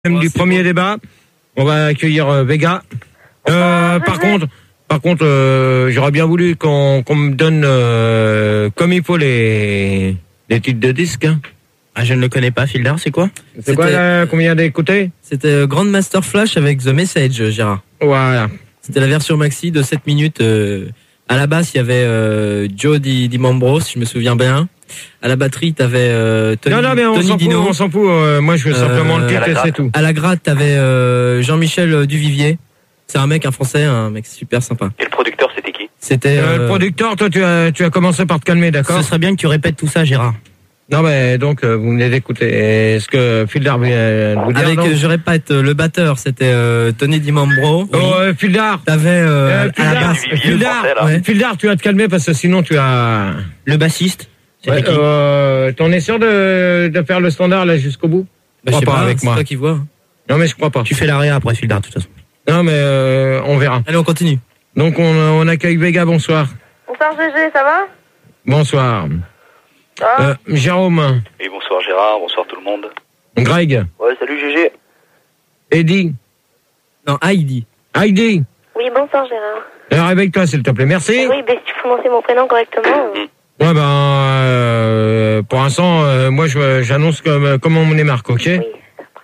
Du premier débat, on va accueillir Vega. Par contre, j'aurais bien voulu qu'on me donne comme il faut les titres de disques. Hein. Ah, je ne le connais pas, Fildar, c'est quoi? C'est quoi là, combien d'écouter? C'était Grandmaster Flash avec The Message, Gérard. Voilà. C'était la version maxi de 7 minutes. À la basse, il y avait Joe Di Mambro, si je me souviens bien. À la batterie, t'avais Tony Non, mais Tony Dino. on s'en fout. Moi, je veux simplement le titre et c'est tout. À la gratte, t'avais Jean-Michel Duvivier. C'est un Français, un mec super sympa. Et le producteur, c'était qui? C'était le producteur. Toi, tu as commencé par te calmer, d'accord? Ce serait bien que tu répètes tout ça, Gérard. Non, mais donc vous venez d'écouter. Est-ce que Fildar vient de vous dire? Avec, je répète, le batteur, c'était Tony Di Mambro. Oh, Fildar. T'avais à la basse. Fildar, tu vas te calmer parce que sinon tu as Le bassiste. Ouais, t'en es sûr de faire le standard là jusqu'au bout? Bah, je sais pas, avec c'est moi. toi qui vois. Non, mais je crois pas. Tu fais l'arrêt après, Fildar, de toute façon. Non, mais on verra. Allez, on continue. Donc on accueille Vega. Bonsoir. Bonsoir GG, ça va? Bonsoir. Jérôme. Et bonsoir Gérard, bonsoir tout le monde. Greg. Ouais, salut GG. Eddie. Non, Heidi. Heidi. Oui, bonsoir Gérard. Réveille-toi s'il te plaît. Merci. Oui, si tu prononces mon prénom correctement. Ouais, pour l'instant, moi j'annonce comme on les marque, ok? Oui.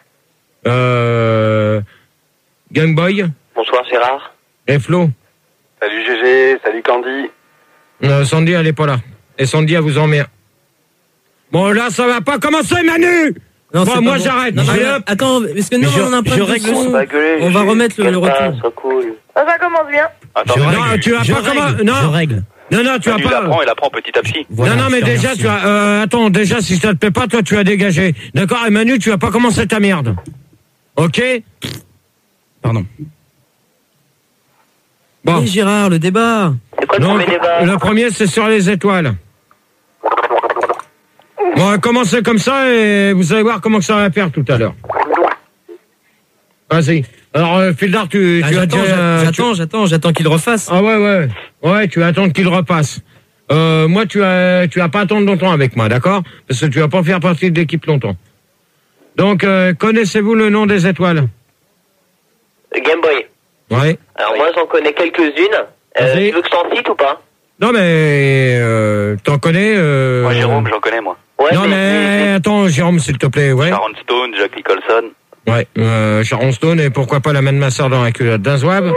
Game Boy. Bonsoir Gérard. Et Flo. Salut GG, salut Candy. Sandy, elle est pas là. Et Sandy, elle vous emmerde. Bon, là, ça va pas commencer, Manu! Non, bon, moi, j'arrête. Non, attends, parce que nous, on a un problème de son. On va remettre le retour. Cool. Ça commence bien. Attends, non, tu vas pas commencer. Non, je règle. Non, tu vas pas. Il apprend petit à petit. Voilà, non, mais déjà, tu as. Attends, déjà, si ça te plaît pas, toi, tu as dégagé. D'accord? Et Manu, tu vas pas commencer ta merde. Ok? Pardon. Bon. Oui, Gérard, le débat. C'est quoi le Donc, premier débat? le premier, c'est sur les étoiles. Bon, on va commencer comme ça et vous allez voir comment ça va faire tout à l'heure. Vas-y. Alors, Fildar, tu as déjà... J'attends qu'il refasse. Ah ouais. Ouais, tu vas attendre qu'il repasse. Moi, tu vas pas attendre longtemps avec moi, d'accord? Parce que tu vas pas faire partie de l'équipe longtemps. Donc, connaissez-vous le nom des étoiles? Game Boy. Ouais. Alors moi j'en connais quelques-unes. Tu veux que je t'en cite ou pas? Non, mais t'en connais Moi Jérôme, j'en connais moi. Ouais, non, mais attends, Jérôme, s'il te plaît, ouais. Sharon Stone, Jack Nicholson. Ouais, Sharon Stone, et pourquoi pas la main de ma sœur dans la culotte d'un zouave.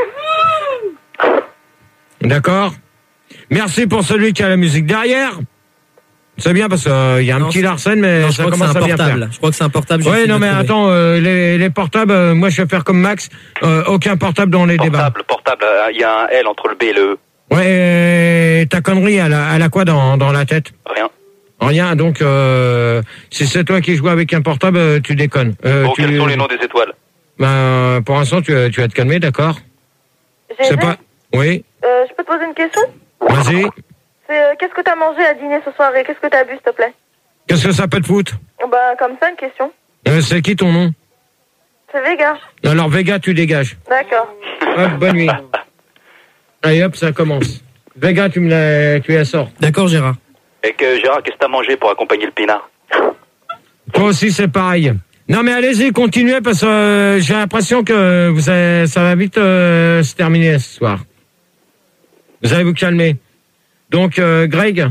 D'accord. Merci pour celui qui a la musique derrière. C'est bien parce qu'il y a un petit Larsen, mais non, ça commence à bien faire. Je crois que c'est un portable. Ouais, non, mais attends, les portables, moi je vais faire comme Max, aucun portable dans les débats. Portable, il y a un L entre le B et le E. Ouais, ta connerie, elle a quoi dans la tête? Rien, donc si c'est toi qui joues avec un portable, tu déconnes. Quels sont les noms des étoiles? Pour l'instant, tu vas te calmer, d'accord? GG, C'est pas... Oui, je peux te poser une question? vas-y. Qu'est-ce que t'as mangé à dîner ce soir et qu'est-ce que t'as bu, s'il te plaît? Qu'est-ce que ça peut te foutre? Bah, comme ça, une question. C'est qui ton nom? C'est Vega. Alors, Vega, tu dégages. D'accord. Hop, bonne nuit. Allez, hop, ça commence. Vega, tu la sors. D'accord, Gérard. Et Gérard, qu'est-ce que t'as mangé pour accompagner le pinard? Toi aussi, c'est pareil. Non, mais allez-y, continuez, parce que j'ai l'impression que ça va vite se terminer ce soir. Vous allez vous calmer. Donc, Greg?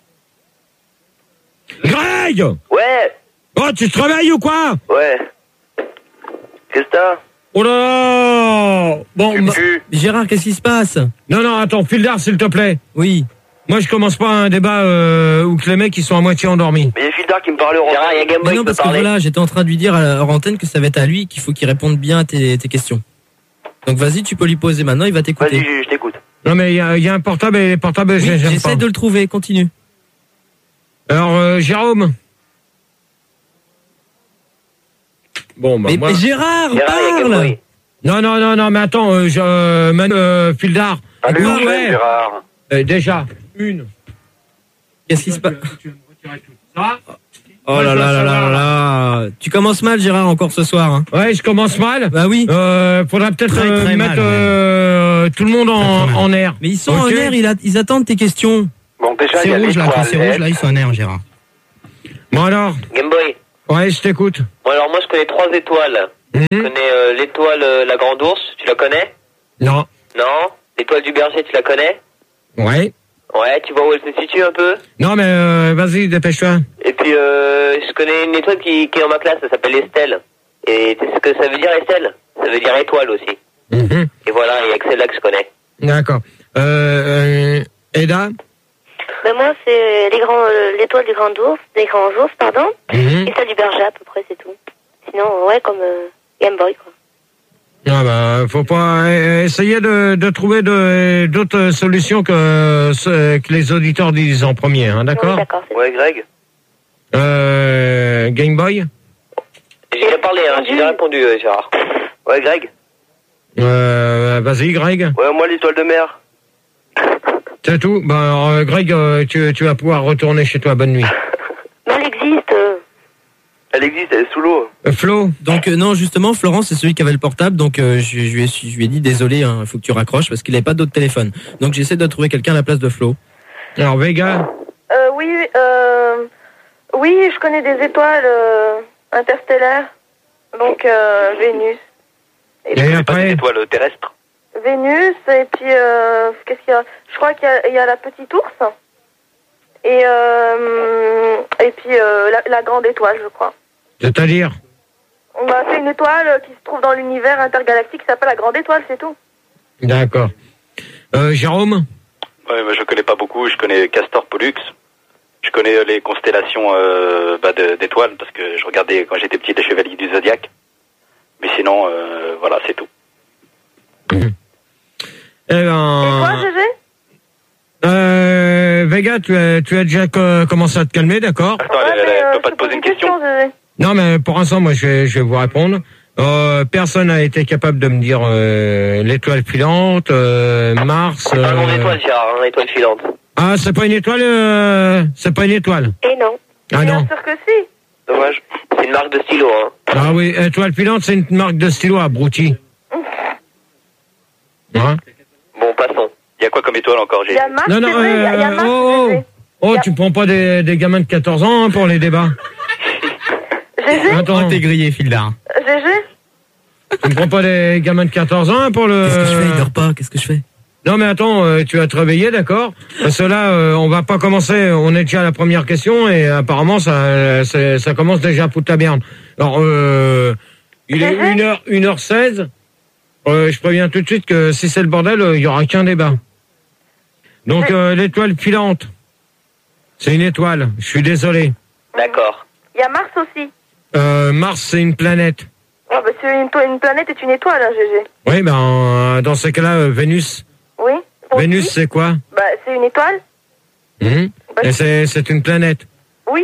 Greg! Ouais. Oh, tu te réveilles ou quoi? Ouais. Qu'est-ce que t'as? Oh là là! Bon, Gérard, qu'est-ce qui se passe? non, attends, Fildar, s'il te plaît. Oui. Moi, je commence pas un débat où que les mecs, ils sont à moitié endormis. Mais il y a Fildar qui me parle au Gérard, il y a Game Boy Mais non, parce que voilà, j'étais en train de lui dire hors antenne que ça va être à lui qu'il faut qu'il réponde bien à tes questions. Donc vas-y, tu peux lui poser maintenant, il va t'écouter. Vas-y, je t'écoute. Non, mais il y a un portable et les portables, Oui, j'aime pas. j'essaie de le trouver, continue. Alors, Jérôme. Bon, bah, mais Gérard, parle! Non, mais attends, Fildar. Allez, Gérard. Déjà, une. Qu'est-ce qui se passe? Tu vas me retirer tout ça. Oh là. Tu commences mal, Gérard, encore ce soir. Hein. Ouais, je commence mal. Bah oui. Faudra peut-être très mettre mal, tout le monde en air. Mais ils sont en air, ils attendent tes questions. Bon, déjà, c'est rouge, là, quand c'est rouge, là, ils sont en air, Gérard. Bon alors. Game Boy. Ouais, je t'écoute. Bon, alors moi, je connais 3 étoiles. Tu connais l'étoile, la grande ours, tu la connais? Non. Non. L'étoile du berger, tu la connais? Ouais. Ouais, tu vois où elle se situe un peu? Non, mais vas-y, dépêche-toi. Et puis, je connais une étoile qui est dans ma classe, ça s'appelle Estelle. Et tu sais ce que ça veut dire, Estelle? Ça veut dire étoile aussi. Et voilà, il y a que celle-là que je connais. D'accord. Eda? Ben moi, c'est l'étoile du grand ours, des grands ours, pardon. Et celle du berger, à peu près, c'est tout. Sinon, ouais, comme Game Boy, quoi. Ah bah, faut pas essayer de trouver d'autres solutions que les auditeurs disent en premier, hein, d'accord? Oui, d'accord. Ouais, Greg? Game Boy? J'ai déjà parlé, hein, j'ai déjà répondu, Gérard. Ouais, Greg? Vas-y, Greg. Ouais, moi, l'étoile de mer. C'est tout? Ben, alors, Greg, tu vas pouvoir retourner chez toi. Bonne nuit. Mais elle existe. Elle existe, elle est sous l'eau. Flo? Donc non, justement, Florent, c'est celui qui avait le portable, donc je lui ai dit désolé, il faut que tu raccroches parce qu'il n'avait pas d'autre téléphone. Donc j'essaie de trouver quelqu'un à la place de Flo. Alors, Vega? Oui, je connais des étoiles interstellaires. Donc, Vénus. Et après? Une étoile terrestre. Vénus, et puis, qu'est-ce qu'il y a? Je crois qu'il y a la petite ours. Et puis, la grande étoile, je crois. C'est-à-dire? Bah, c'est une étoile qui se trouve dans l'univers intergalactique qui s'appelle la grande étoile, c'est tout. D'accord. Jérôme? Ouais, mais je connais pas beaucoup. Je connais Castor Pollux. Je connais les constellations d'étoiles parce que je regardais quand j'étais petit les Chevaliers du Zodiaque. Mais sinon, voilà, c'est tout. Eh ben... Et toi, GG? Vega, tu as déjà commencé à te calmer, d'accord? Attends, elle peut pas te poser une question. GG. Non, mais pour l'instant, moi, je vais vous répondre. Personne n'a été capable de me dire l'étoile filante, Mars... C'est pas un nom d'étoile, Gérard, une étoile filante. Ah, c'est pas une étoile c'est pas une étoile. Et non. Ah non. Bien sûr que si. Dommage. C'est une marque de stylo, hein. Ah oui, étoile filante, c'est une marque de stylo, abruti. Hein? Bon, passons. Il y a quoi comme étoile encore, Il y a Mars, Non, non, c'est vrai, il y a Mars, GG. Oh, tu prends pas des gamins de 14 ans hein, pour les débats. GG? Attends, T'es grillé, Fildar. GG? tu ne prends pas des gamins de 14 ans hein, pour le... Qu'est-ce que je fais? Il dort pas. Qu'est-ce que je fais? Non mais attends, tu vas te réveiller, d'accord? Parce que là, on va pas commencer, on est déjà à la première question et apparemment ça commence déjà à foutre la merde. Alors, il est 1h16, je préviens tout de suite que si c'est le bordel, il y aura qu'un débat. Donc l'étoile filante, c'est une étoile, je suis désolé. D'accord. Il y a Mars aussi. Mars, c'est une planète. Ah bah c'est une planète est une étoile, hein, GG. Oui, ben dans ces cas-là, Vénus. Oui. Vénus, c'est quoi? Bah c'est une étoile. Bah, Et c'est une planète. Oui.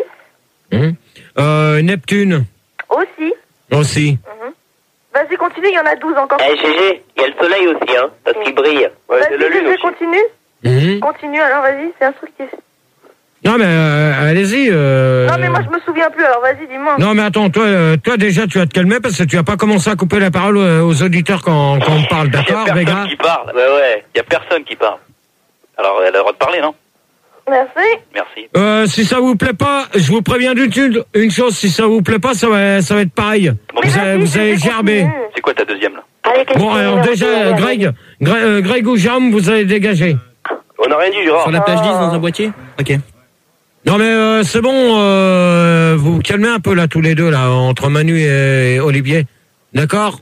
Neptune. Aussi. Aussi. Vas-y, continue, il y en a 12 encore. Eh, GG, il y a le soleil aussi, hein, parce qu'il brille. Ouais, Vas-y, c'est la lune GG, aussi. continue. Continue, alors vas-y, c'est instructif. Non mais allez-y. Non mais moi je me souviens plus, alors vas-y, dis-moi. Non mais attends, toi déjà tu vas te calmer parce que tu vas pas commencer à couper la parole aux auditeurs quand on parle, Il y a d'accord, les personne gars? qui parle. Ouais. Il y a personne qui parle. Alors, elle a le droit de parler, non? Merci. Merci. Si ça vous plaît pas, je vous préviens une chose, si ça vous plaît pas, ça va être pareil. Bon, Mais vous vas-y, allez GG, gerber. continue. c'est quoi ta deuxième, là? Allez, qu'est-ce Bon que alors tu veux déjà, dire, Greg ou Jérôme, vous allez dégager. On n'a rien dit, Gérard. Sur la plage 10 dans un boîtier? Ok. Non mais c'est bon, vous vous calmez un peu là tous les deux là entre Manu et Olivier, d'accord?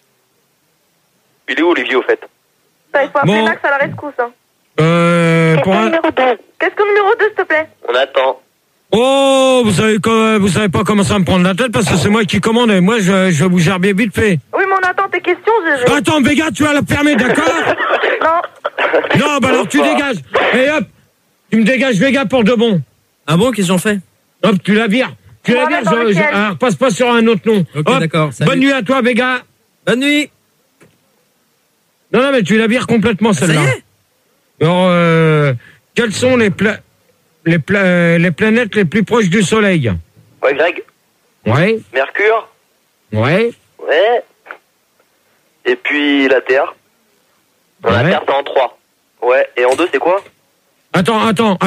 Il est où, Olivier, au fait? Ça, il faut appeler Bon. Max à la rescousse. Hein. Pour un... Numéro 2. Qu'est-ce que numéro 2, s'il te plaît? On attend. Oh, vous savez pas comment ça me prendre la tête parce que c'est moi qui commande et moi je vais vous gerber vite fait. Oui, mais on attend tes questions, GG. Attends, Vega, tu vas la fermer, d'accord? Non. Non, bah alors tu dégages. Et hop, tu me dégages Vega pour de bon. Ah bon, qu'est-ce que j'en fais? Hop, tu la vires. Tu la Voilà, vires, dans lequel alors passe pas sur un autre nom. Ok, Hop, d'accord, salut. bonne nuit à toi, Vega. Bonne nuit. Non, mais tu la vires complètement celle-là. Ça y est. Alors, quelles sont les planètes les plus proches du Soleil? Ouais, Greg. Ouais, Mercure. ouais, Ouais. Et puis la Terre. La ouais. Terre, c'est en 3. Ouais. Et en 2, c'est quoi? Attends.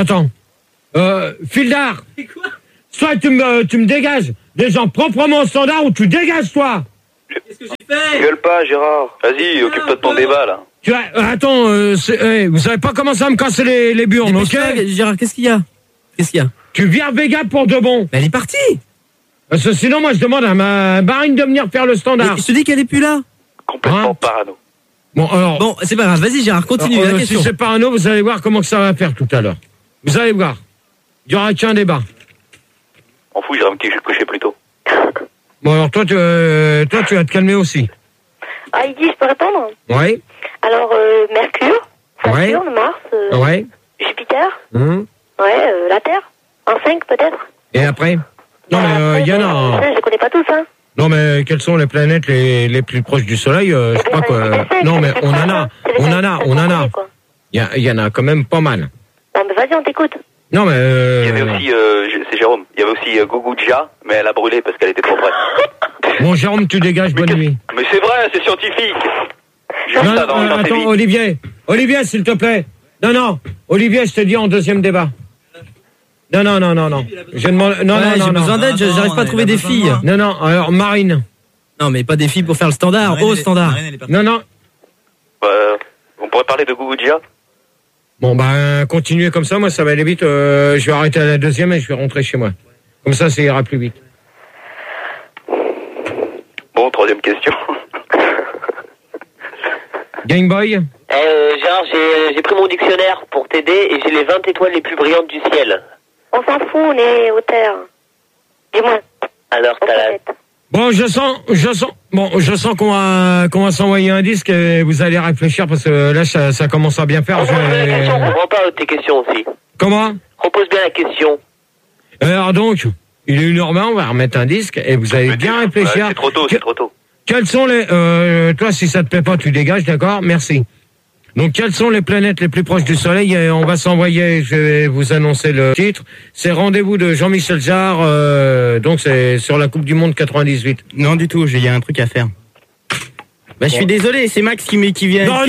Fildar. Soit tu me dégages des gens proprement standards ou tu dégages toi. Qu'est-ce que j'ai fait? Gueule pas, Gérard. Vas-y, occupe-toi de ton débat, là. Attends, vous savez pas comment ça me casser les burnes, ok? Gérard, qu'est-ce qu'il y a? Tu viens Vega pour de bon. Mais elle est partie. Parce que sinon, moi, je demande à ma Marine de venir faire le standard. Mais je te dis qu'elle est plus là. Complètement parano. Bon, alors. Bon, c'est pas grave. Vas-y, Gérard, continue la question. Si c'est parano, vous allez voir comment ça va faire tout à l'heure. Vous allez voir. Il y aura qu'un débat. On fout, j'irai me coucher plus tôt. Bon, alors toi, tu vas te calmer aussi. Ah, il dit, je peux répondre? Ouais. Alors, Mercure, Saturne, Mars, Ouais. Jupiter, Hum. ouais, la Terre, en 5 peut-être. Et après? Non, mais il y en a. Je connais pas tous, hein. Non, mais quelles sont les planètes les plus proches du Soleil? Je sais pas quoi. Non, mais on en a. Il y en a quand même pas mal. Bon, mais vas-y, on t'écoute. Non, mais. Il y avait aussi, c'est Jérôme, il y avait aussi Guguja, mais elle a brûlé parce qu'elle était trop vraie. Bon, Jérôme, tu dégages, bonne nuit. Mais c'est vrai, c'est scientifique. J'ai vu Non, ça dans attends, TV. Olivier, s'il te plaît. Non, Olivier, je te dis en deuxième débat. Non. Je demande. Non. J'ai besoin d'aide, j'arrive pas à trouver des filles. Non, alors Marine. Non, mais pas des filles pour faire le standard, au standard. Non. On pourrait parler de Guguja. Bon, ben, continuez comme ça, moi, ça va aller vite. Je vais arrêter à la deuxième et je vais rentrer chez moi. Comme ça ira plus vite. Bon, troisième question. Game Boy. Gérard, j'ai pris mon dictionnaire pour t'aider et j'ai les 20 étoiles les plus brillantes du ciel. On s'en fout, on est aux terres. Dis-moi. Alors, t'as la... Bon, je sens qu'on va s'envoyer un disque et vous allez réfléchir parce que là, ça commence à bien faire. Repose bien la question, on comprend pas tes questions aussi. Comment? Repose bien la question. Alors donc, il est 1h20, on va remettre un disque et vous allez bien réfléchir. C'est trop tôt. Quels sont les... toi, si ça te plaît pas, tu dégages, d'accord? Merci. Donc, quelles sont les planètes les plus proches du Soleil? On va s'envoyer, je vais vous annoncer le titre. C'est Rendez-vous de Jean-Michel Jarre, donc c'est sur la Coupe du Monde 98. Non, du tout, il y a un truc à faire. Bah, je suis désolé, c'est Max qui vient. Non.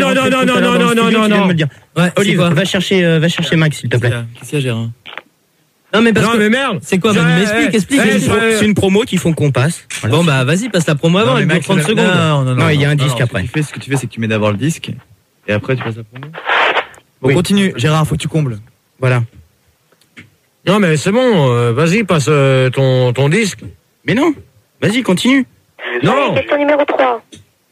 Ouais, Olive, va chercher Max, s'il te plaît. Qu'est-ce qu'il y a, Gérard? Non, mais parce que... mais merde! C'est quoi, Manu? Explique. C'est une promo qu'ils font qu'on passe. Voilà. Bon, bah, vas-y, passe la promo avant, elle dure 30 secondes. Non, il y a un disque après. Ce que tu fais, c'est que tu mets d'abord le disque, et après tu passes la promo. Bon, Oui. continue, Gérard, faut que tu combles. Voilà. Non, mais c'est bon, vas-y, passe ton disque. Mais non, vas-y, continue. Non, Question numéro 3.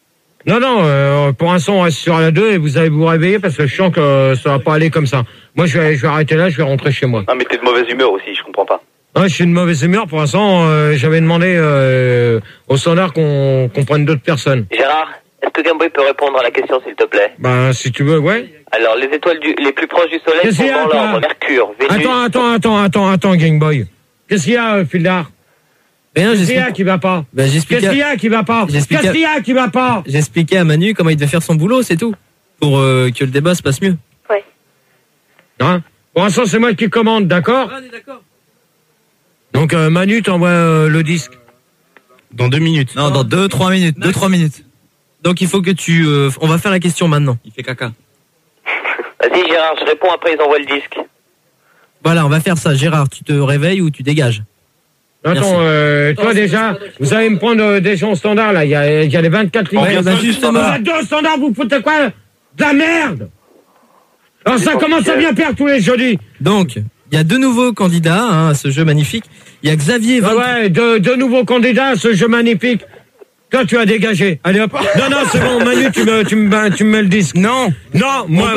non, pour l'instant, on reste sur la 2 et vous allez vous réveiller parce que je sens que ça va pas aller comme ça. Moi, je vais arrêter là, je vais rentrer chez moi. Non, mais t'es de mauvaise humeur aussi, je comprends pas. Ouais, je suis de mauvaise humeur. Pour l'instant, j'avais demandé au standard qu'on prenne d'autres personnes. Gérard, est-ce que Gameboy peut répondre à la question, s'il te plaît? Ben, si tu veux, ouais. Alors, les étoiles les plus proches du Soleil Qu'est-ce sont qu'il y a, dans toi l'ordre. Mercure, Vénus... Attends, Game Boy. Qu'est-ce qu'il y a, Fildar? Rien, Qu'est-ce qu'il y a qui va pas? Bah, Qu'est-ce qu'il y a qui va pas? J'explique Qu'est-ce qu'il y a qui va pas? J'expliquais à Manu comment il devait faire son boulot, c'est tout. Pour que le débat se passe mieux. Ouais. Hein? Pour l'instant, c'est moi qui commande, d'accord? on est d'accord. Donc, Manu t'envoie le disque. Dans 2 minutes. Non, dans 2-3 minutes. 2-3 minutes. Donc il faut que tu... on va faire la question maintenant. Il fait caca. Vas-y, Gérard, je réponds, après ils envoient le disque. Voilà, on va faire ça. Gérard, tu te réveilles ou tu dégages? Attends, toi déjà, vous allez me prendre des gens au standard, là. Il y a les 24 lignes. Ouais, bah, justement. Vous êtes deux au standard, vous foutez quoi? De la merde! Alors ça commence à bien perdre tous les jeudis. Donc, il y a 2 nouveaux candidats à ce jeu magnifique. Il y a Xavier... Ouais, deux nouveaux candidats à ce jeu magnifique. Toi, tu as dégagé. Allez hop. Non, c'est bon, Manu, tu me mets le disque. Non, moi,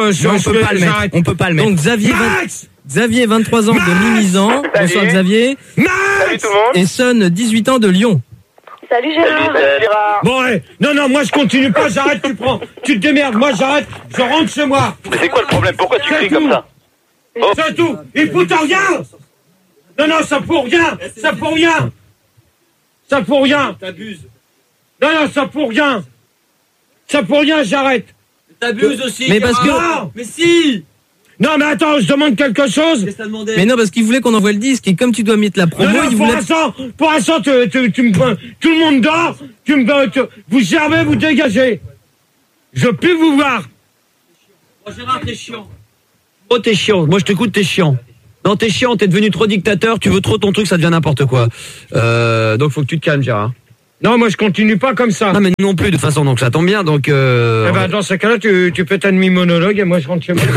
on peut pas le mettre. Donc Xavier, 23 ans de Mimizan. Bonsoir Xavier. Salut tout le monde. Et Son, 18 ans de Lyon. Salut Gérard. Salut Gérard. Bon, ouais. Non, moi, je continue pas, j'arrête, tu te démerdes. Moi, j'arrête, je rentre chez moi. Mais c'est quoi le problème? Pourquoi tu C'est cries tout. comme ça? Oh. C'est tout. Il fout rien. Non, ça pour rien. Ça pour rien. Ça pour rien. T'abuses. Non, ça pour rien. Ça pour rien, j'arrête. T'abuses aussi. Mais parce que... Non. Mais si. Non, mais attends, je demande quelque chose. Mais non, parce qu'il voulait qu'on envoie le disque et comme tu dois mettre la promo, Non, il pour voulait... l'instant, tu me tout le monde dort, vous servez, vous dégagez. Je veux plus vous voir. Oh, Gérard, t'es chiant. Oh, t'es chiant. Moi, je t'écoute, t'es chiant. Non, t'es chiant, t'es devenu trop dictateur, tu veux trop ton truc, ça devient n'importe quoi. Donc, faut que tu te calmes, Gérard. Non, moi je continue pas comme ça. Non mais non plus de toute façon, donc ça tombe bien. Donc Eh ben, dans ce cas-là, tu fais ta demi-monologue et moi je rentre chez moi.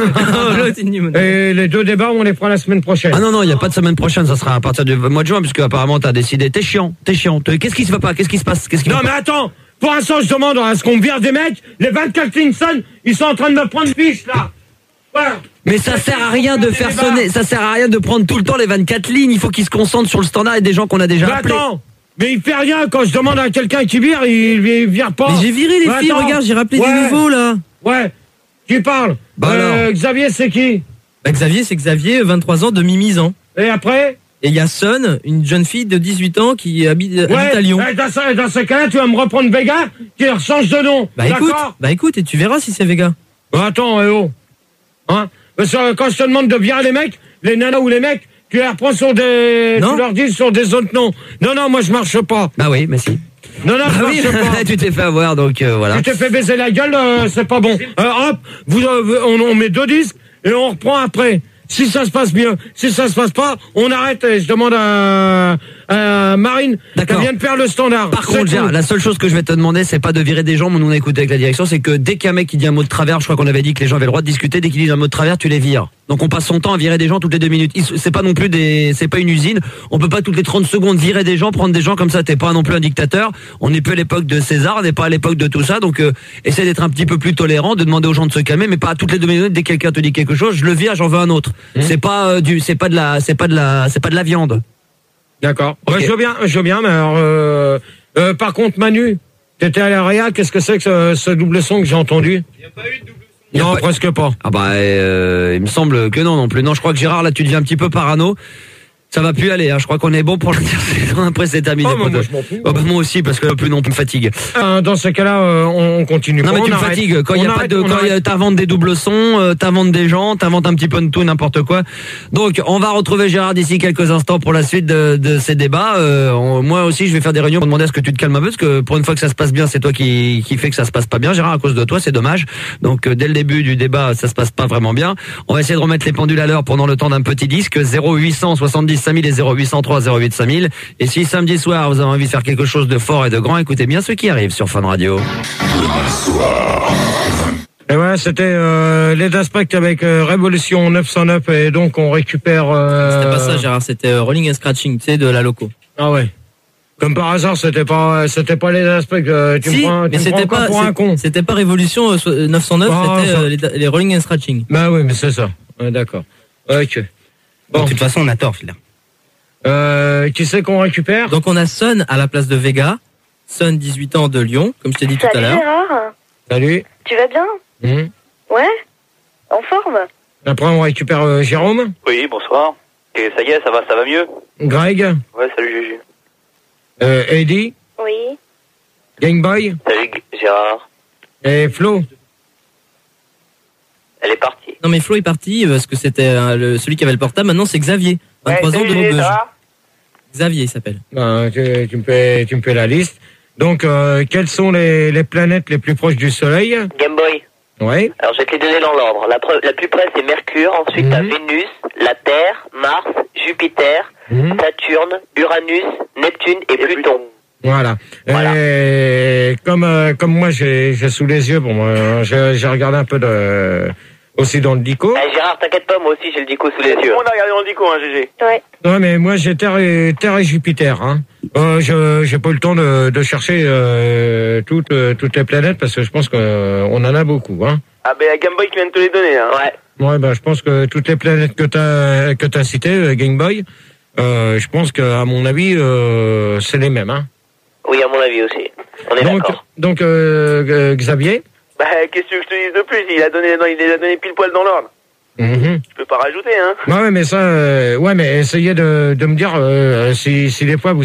Et les 2 débats, on les prend la semaine prochaine. ah non, il n'y a pas de semaine prochaine, ça sera à partir du mois de juin, puisque apparemment t'as décidé. T'es chiant. Qu'est-ce qui se va pas? Qu'est-ce qui se passe? Non mais attends, pour l'instant je demande à ce qu'on me vire des mecs, les 24 Linson, ils sont en train de me prendre fiche là. Voilà. Mais ça sert à rien de faire sonner, ça sert à rien de prendre tout le temps les 24 lignes, il faut qu'ils se concentrent sur le standard et des gens qu'on a déjà appelés. Attends, mais il fait rien quand je demande à quelqu'un qui vire, il vire pas. Mais j'ai viré les filles, attends. regarde, j'ai rappelé des Ouais. nouveaux là. Ouais, qui parle Xavier c'est qui? Bah, Xavier, c'est Xavier, 23 ans, demi-misant. Et après? Et il y a Son, une jeune fille de 18 ans qui habite à Lyon. Dans ce cas-là, tu vas me reprendre Vega, qui change de nom. Bah écoute, et tu verras si c'est Vega. Attends, Hein? Parce que quand je te demande de virer les mecs, les nanas ou les mecs, tu les reprends sur des... Non. Tu leur dis sur des autres noms. Non, moi je marche pas. Bah oui, mais si. Non, je oui, marche pas. tu t'es fait avoir, donc voilà. Tu t'es fait baiser la gueule, c'est pas bon. Hop, on met 2 disques et on reprend après. Si ça se passe bien, si ça se passe pas, on arrête et je demande à Marine, D'accord. elle vient de perdre le standard. Par contre, Gérard, la seule chose que je vais te demander, c'est pas de virer des gens, mais nous on a écouté avec la direction, c'est que dès qu'un mec qui dit un mot de travers, je crois qu'on avait dit que les gens avaient le droit de discuter, dès qu'ils disent un mot de travers, tu les vires. Donc on passe son temps à virer des gens toutes les 2 minutes. C'est pas non plus c'est pas une usine. On peut pas toutes les 30 secondes virer des gens, prendre des gens comme ça. T'es pas non plus un dictateur. On n'est plus à l'époque de César, on n'est pas à l'époque de tout ça. Donc essaie d'être un petit peu plus tolérant, de demander aux gens de se calmer, mais pas toutes les 2 minutes. Dès que quelqu'un te dit quelque chose, je le vire, j'en veux un autre. C'est pas c'est pas de la viande. D'accord. Okay. Ouais, je veux bien, mais alors, par contre, Manu, t'étais à l'AREA, qu'est-ce que c'est que ce double son que j'ai entendu? Il n'y a pas eu de double son. Non, presque pas. Ah bah, il me semble que non plus. Non, je crois que Gérard, là, tu deviens un petit peu parano. Ça va plus aller, hein. Je crois qu'on est bon pour l'intersaison. Après, c'est terminé. Moi, je m'en fous. Oh, bah, moi aussi, parce que plus non plus me fatigue. Dans ce cas-là, on continue. Non, mais tu me fatigues. Quand il y a pas de, t'inventes des doubles sons, t'inventes des gens, t'inventes un petit peu de tout, n'importe quoi. Donc, on va retrouver Gérard d'ici quelques instants pour la suite de ces débats. Moi aussi, je vais faire des réunions pour demander à ce que tu te calmes un peu, parce que pour une fois que ça se passe bien, c'est toi qui fait que ça se passe pas bien. Gérard, à cause de toi, c'est dommage. Donc, dès le début du débat, ça se passe pas vraiment bien. On va essayer de remettre les pendules à l'heure pendant le temps d'un petit disque. 0800 70 5000 et 0803 08 5000. Et si samedi soir, vous avez envie de faire quelque chose de fort et de grand, écoutez bien ce qui arrive sur Fun Radio. Et ouais, c'était les Aspect avec Révolution 909 et donc on récupère... C'était pas ça, Gérard, c'était Rolling and Scratching, tu sais, de la loco. Ah ouais. Comme par hasard, c'était pas les Aspect. Tu si, mais c'était pas pour un con. C'était pas Révolution 909, c'était les Rolling and Scratching. Bah oui, mais c'est ça. Ouais, d'accord. Ok. Bon. De toute façon, on a tort, là. Qui c'est qu'on récupère? Donc on a Son à la place de Vega. Son, 18 ans, de Lyon, comme je t'ai dit tout à l'heure. Salut Gérard. Salut. Tu vas bien? Ouais. En forme? Après on récupère Jérôme. Oui, bonsoir. Et ça y est, ça va mieux? Greg. Ouais, salut Juju. Eddie. Oui. Gameboy. Salut Gérard. Et Flo. Elle est partie. Non mais Flo est parti parce que c'était celui qui avait le portable. Maintenant c'est Xavier, 23 ans de Maubeuge. Xavier il s'appelle. Tu me fais la liste. Donc quelles sont les planètes les plus proches du Soleil? Game Boy. Ouais. Alors je vais te les donner dans l'ordre. La plus près c'est Mercure, ensuite t'as Vénus, la Terre, Mars, Jupiter, Saturne, Uranus, Neptune et Pluton. Voilà. Et comme moi j'ai sous les yeux, bon, j'ai regardé un peu aussi dans le dico. Gérard, t'inquiète pas, moi aussi j'ai le dico sous les yeux. On a regardé dans le dico, hein, GG. Ouais. Ouais, mais moi j'ai Terre et Jupiter. Hein. J'ai pas eu le temps de chercher toutes les planètes parce que je pense qu'on en a beaucoup. Hein. Ah ben, Game Boy qui vient de te les donner. Hein. Ouais. Ouais, ben je pense que toutes les planètes que t'as citées, Game Boy, je pense que à mon avis c'est les mêmes. Hein. Oui, à mon avis aussi. On est d'accord. Donc Xavier. Bah, qu'est-ce que je te dise de plus? Il les a donné pile poil dans l'ordre. Je peux pas rajouter, hein. Ouais, mais ça, mais essayez de me dire si des fois vous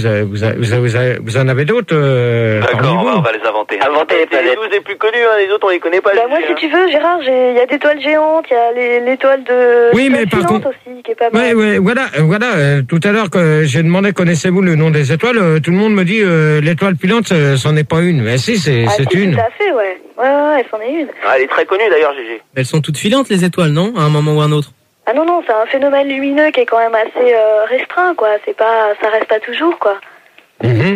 en avez d'autres. D'accord, on va les inventer. Inventer les planètes. C'est les 12 les plus connus, hein, les autres on les connaît pas. Bah moi, si tu veux, Gérard, il y a des toiles géantes, il y a l'étoile de... Oui, mais par contre... aussi, qui est pas mal. Ouais, voilà. Tout à l'heure, que j'ai demandé, connaissez-vous le nom des étoiles? Tout le monde me dit, l'étoile filante, c'en est pas une. Mais si, c'est une. Tout à fait, ouais. Ouais, c'en est une. Ah, elle est très connue d'ailleurs, GG. Elles sont toutes filantes les étoiles, non? À un moment ou un autre. Ah non, c'est un phénomène lumineux qui est quand même assez restreint, quoi. Ça reste pas toujours, quoi.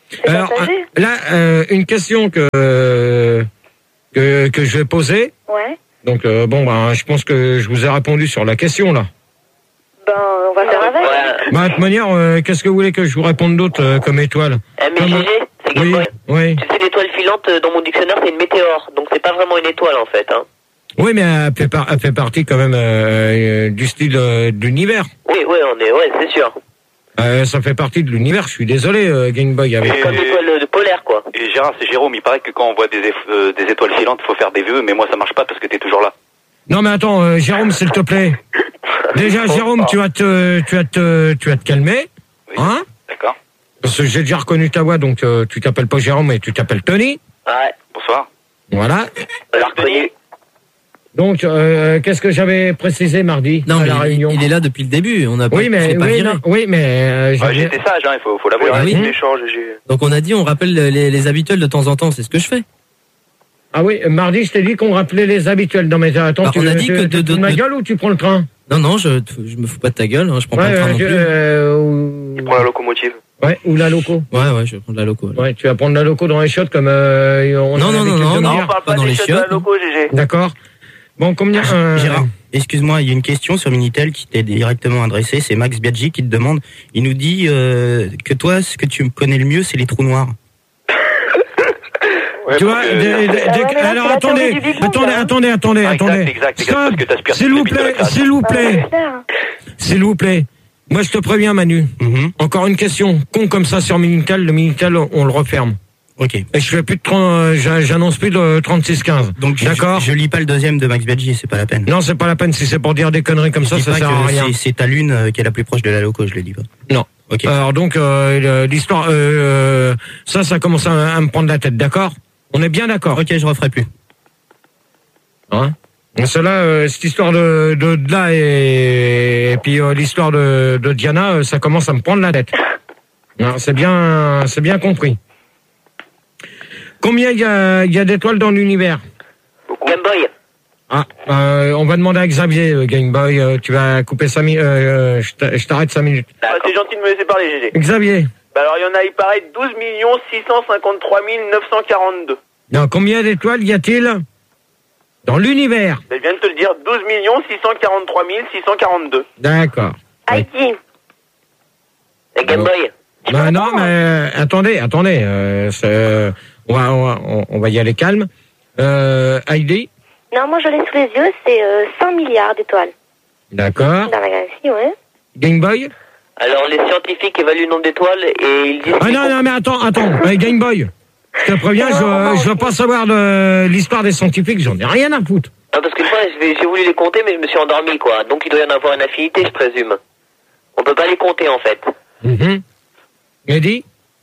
Alors, partagé. là, une question que je vais poser. Ouais. Donc, je pense que je vous ai répondu sur la question, là. Ben, on va faire avec. Ouais. Bah, de toute manière, qu'est-ce que vous voulez que je vous réponde d'autre comme étoile? Mais GG, c'est Game Oui, Boy. oui. Tu sais, l'étoile filante, dans mon dictionnaire, c'est une météore. Donc, c'est pas vraiment une étoile, en fait. Hein. Oui, mais elle fait partie quand même du style de l'univers. Oui, c'est sûr. Ça fait partie de l'univers, je suis désolé, Game Boy. Avec... Comme l'étoile de polaire, quoi. Et Gérard, c'est Jérôme, il paraît que quand on voit des étoiles filantes, faut faire des vœux, mais moi ça marche pas parce que t'es toujours là. Non mais attends, Jérôme, s'il te plaît. Déjà, Jérôme, tu vas te calmer, Oui. hein? D'accord. Parce que j'ai déjà reconnu ta voix, donc tu t'appelles pas Jérôme, mais tu t'appelles Tony. Ouais, Bonsoir. Voilà. on l'a reconnu. Donc, qu'est-ce que j'avais précisé mardi Non, à mais la réunion? il est là depuis le début. On a pas, Oui, mais c'est pas viré. j'ai Ouais, j'étais sage, hein, il faut l'avouer. Ah oui. L'échange, Donc on a dit on rappelle les habituels de temps en temps. C'est ce que je fais. Ah oui, mardi, je t'ai dit qu'on rappelait les habituels. Non mais attends, Bah, tu on a dit que tu te fous de ma gueule ou tu prends le train? Non, je me fous pas de ta gueule. Hein, je prends pas le train non plus. Il prend la locomotive. Ouais, ou la loco. Ouais, je vais prendre la loco. là. Ouais, tu vas prendre la loco dans les chiottes comme on a Non, l'habitude de me non, dire. pas dans les chiottes. GG. D'accord. Bon, combien Gérard, excuse-moi, il y a une question sur Minitel qui t'est directement adressée. C'est Max Biaggi qui te demande. Il nous dit que toi, ce que tu connais le mieux, c'est les trous noirs. Tu vois, alors attendez. Exact, Stop. parce que t'aspires S'il vous plaît, s'il vous plaît. Moi, je te préviens, Manu. Encore une question. Con comme ça sur Minitel, le Minitel, on le referme. Ok. Et je fais plus de j'annonce plus de 36-15. Donc, d'accord. Je lis pas le deuxième de Max Biaggi, c'est pas la peine. Non, c'est pas la peine. Si c'est pour dire des conneries comme ça, Je dis ça pas sert que à rien. c'est ta lune qui est la plus proche de la loco, je le dis pas. Non. Ok. Alors donc, l'histoire, ça commence à me prendre la tête, d'accord? On est bien d'accord. Ok, je referai plus. Hein? Cela, cette histoire de là et puis l'histoire de Diana, ça commence à me prendre la tête. Non, c'est bien compris. Combien il y a d'étoiles dans l'univers? Game Boy. Ah, on va demander à Xavier, Game Boy, tu vas couper 5 minutes, je t'arrête 5 minutes. C'est gentil de me laisser parler, GG. Xavier. Bah alors, il y en a, il paraît, 12 653 942. Non, combien d'étoiles y a-t-il dans l'univers? Je viens de te le dire, 12 643 642. D'accord. Heidi. Et Game Boy. Ben non, mais attendez, on va y aller calme. Heidi? Non, moi je l'ai sous les yeux, c'est 100 milliards d'étoiles. D'accord. Dans la galaxie, ouais. Game Boy? Alors, les scientifiques évaluent le nombre d'étoiles et ils disent... Ah non, mais attends. Game Boy. Je te préviens, je veux pas savoir de l'histoire des scientifiques, j'en ai rien à foutre. Non, parce qu'une fois, j'ai voulu les compter, mais je me suis endormi, quoi. Donc, il doit y en avoir une infinité, je présume. On peut pas les compter, en fait. Eddie?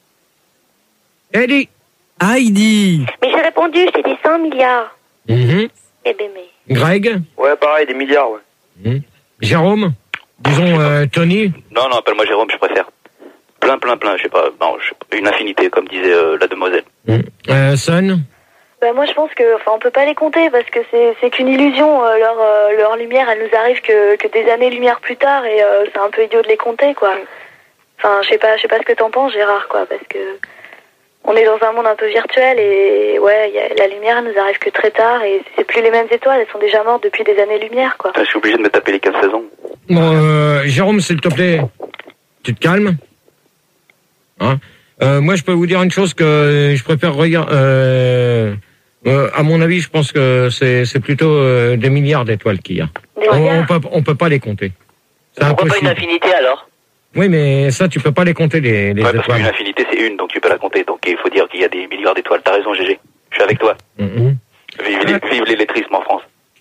Heidi. Mais j'ai répondu, je t'ai dit 100 milliards. Eh ben, mais... Greg? Ouais, pareil, des milliards, ouais. Jérôme? Disons Tony? Non, appelle-moi Jérôme, je préfère. Plein, je sais pas. Non, une infinité, comme disait la demoiselle. Son? Bah moi je pense que, on peut pas les compter parce que c'est qu'une illusion. Leur lumière, elle nous arrive que des années-lumière plus tard et c'est un peu idiot de les compter, quoi. Enfin, je sais pas ce que t'en penses, Gérard, quoi, parce que on est dans un monde un peu virtuel et ouais, la lumière, elle nous arrive que très tard et c'est plus les mêmes étoiles, elles sont déjà mortes depuis des années-lumière, quoi. Je suis obligé de me taper les 15 saisons. Bon, Jérôme, s'il te plaît, tu te calmes. Hein? Moi, je peux vous dire une chose que je préfère regarder. À mon avis, je pense que c'est plutôt des milliards d'étoiles qu'il y a. On peut pas les compter. C'est Pourquoi pas impossible. une infinité, alors? Oui, mais ça, tu peux pas les compter, les Ouais, parce étoiles. qu'une infinité, c'est une, donc tu peux la compter. Donc il faut dire qu'il y a des milliards d'étoiles. T'as raison, GG. Je suis avec toi. Vive l'électrisme en France.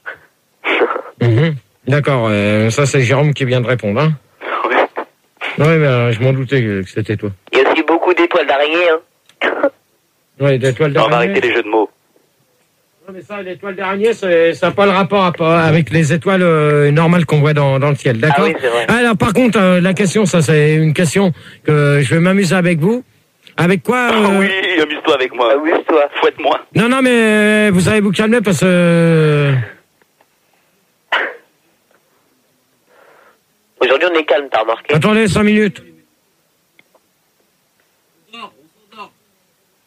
D'accord, ça, c'est Jérôme qui vient de répondre. Hein? Ouais, mais je m'en doutais que c'était toi. Il y a aussi beaucoup d'étoiles d'araignée, hein. Ouais, d'étoiles Non, on va d'araignée. arrêter les jeux de mots. Non, mais ça, l'étoile d'araignée, ça n'a pas le rapport avec les étoiles normales qu'on voit dans le ciel, d'accord? Ah oui, c'est vrai. Alors, par contre, la question, ça, c'est une question que je vais m'amuser avec vous. Avec quoi Oui, amuse-toi avec moi. Amuse-toi. Fouette-moi. Non, mais vous allez vous calmer parce que... Aujourd'hui, on est calme, t'as remarqué? Attendez 5 minutes.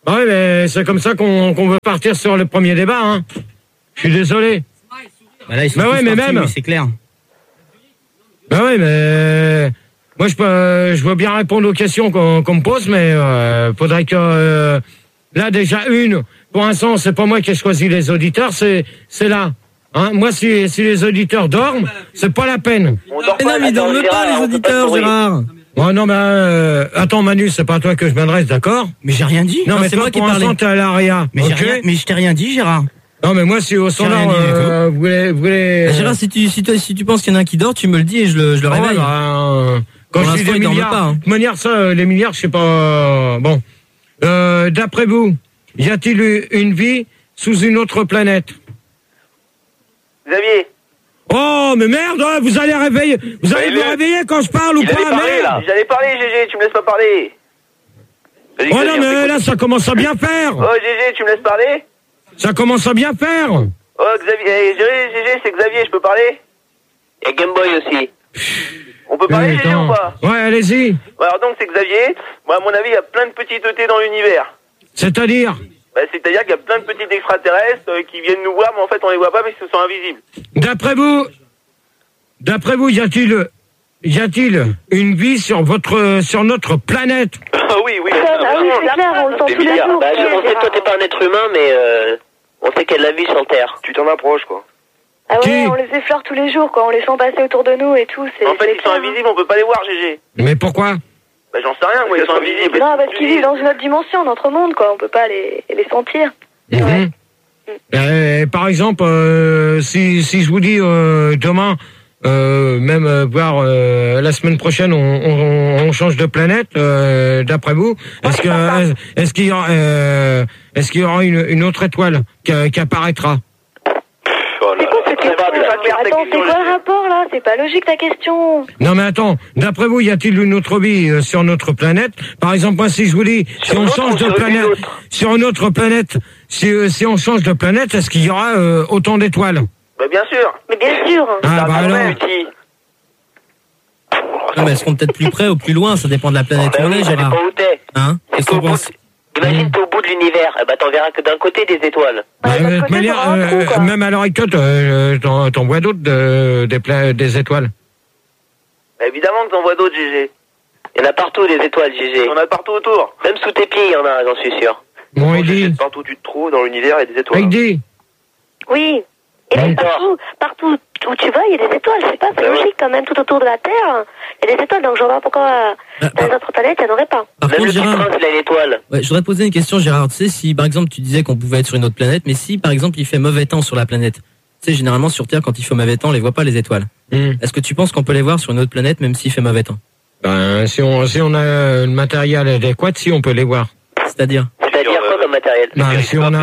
Bah oui, mais c'est comme ça qu'on veut partir sur le premier débat, hein. Je suis désolé. Bah là, ils sont Bah tous ouais, mais partis, même. c'est clair. Bah oui, mais moi je veux bien répondre aux questions qu'on me pose, mais faudrait que là déjà pour l'instant c'est pas moi qui ai choisi les auditeurs, c'est là. Hein, moi si les auditeurs dorment, c'est pas la peine. Mais non, mais ils dorment pas les auditeurs, Gérard. Oh non, mais attends Manu, c'est pas à toi que je m'adresse, d'accord? Mais j'ai rien dit. Non, mais c'est toi moi qui pour parlais. l'instant t'es à l'ARIA. Mais ok mais je t'ai rien dit, Gérard. Non, mais moi si au standard vous voulez. Gérard, si tu penses qu'il y en a un qui dort, tu me le dis et je le Ah ouais, réveille. bah, quand Pour je dis l'instant, des il dorme milliards, pas, hein. de toute manière, ça, les milliards, je sais pas. Bon, d'après vous, y a-t-il eu une vie sous une autre planète? Xavier. Oh, mais merde, vous allez vous allez vous réveiller quand je parle ou Il pas, allait parler, là. merde? J'allais parler, GG, tu me laisses pas parler. Vas-y, Oh Xavier, non, on mais t'écoute. là, ça commence à bien faire. Oh, GG, tu me laisses parler? Ça commence à bien faire. Oh, Xavier, GG, c'est Xavier, je peux parler? Et Game Boy aussi. On peut parler, GG, ou pas? Ouais, allez-y. Bah, alors donc, c'est Xavier. Moi, à mon avis, il y a plein de petites ET dans l'univers. C'est-à-dire? Bah, c'est-à-dire qu'il y a plein de petits extraterrestres qui viennent nous voir, mais en fait, on les voit pas parce qu'ils sont invisibles. D'après vous, y a-t-il une vie sur notre planète? Ah oui, oui. Ah oui, c'est clair, on le sent tous les jours. Bah, on sait que toi, t'es pas un être humain, mais on sait qu'il y a de la vie sur Terre. Tu t'en approches, quoi. Ah ouais, Qui on les effleure tous les jours, quoi. On les sent passer autour de nous et tout. En fait, ils sont invisibles, on peut pas les voir, GG. Mais pourquoi? Bah, j'en sais rien, moi, ils sont invisibles. Non, parce qu'ils vivent dans une autre dimension, notre monde, quoi. On peut pas les sentir. Mhm. Par exemple, si je vous dis demain, même voire la semaine prochaine, on change de planète. D'après vous, est-ce qu'il y aura une autre étoile qui apparaîtra? C'est quoi cette question? Attends, c'est quoi le rapport là? C'est pas logique ta question. Non mais attends, d'après vous, y a-t-il une autre vie sur notre planète? Par exemple, moi, si je vous dis, si on change de planète, sur une autre planète, si on change de planète, est-ce qu'il y aura autant d'étoiles? Bah, bien sûr. Mais bien sûr. Ah bah alors. Non, mais elles seront peut-être plus près ou plus loin, ça dépend de la planète où on est, Ça Gérard. dépend où t'es. Hein? Qu'est-ce que tu penses? Imagine, t'es au bout de l'univers. Bah, t'en verras que d'un côté des étoiles. De toute manière, même à l'heure actuelle, t'en vois d'autres des étoiles. Bah, évidemment que t'en vois d'autres, GG. Il y en a partout des étoiles, GG. Il y en a partout autour. Même sous tes pieds, il y en a, j'en suis sûr. Bon, Heidi. Partout où tu te trouves dans l'univers, il y a des étoiles. Heidi. Oui. Et même partout où tu vas, il y a des étoiles. Je sais pas, c'est logique quand même. Tout autour de la Terre, il y a des étoiles. Donc je vois pas pourquoi dans les autres planètes, il n'y en aurait pas. Par contre, Gérard, il a une étoile. ouais, je voudrais te poser une question, Gérard. Tu sais, si par exemple tu disais qu'on pouvait être sur une autre planète, mais si par exemple il fait mauvais temps sur la planète, tu sais, généralement sur Terre, quand il fait mauvais temps, on les voit pas les étoiles. Est-ce que tu penses qu'on peut les voir sur une autre planète même s'il fait mauvais temps? Ben, si on a le matériel adéquat, si on peut les voir. C'est-à-dire quoi comme matériel? Ben, si on a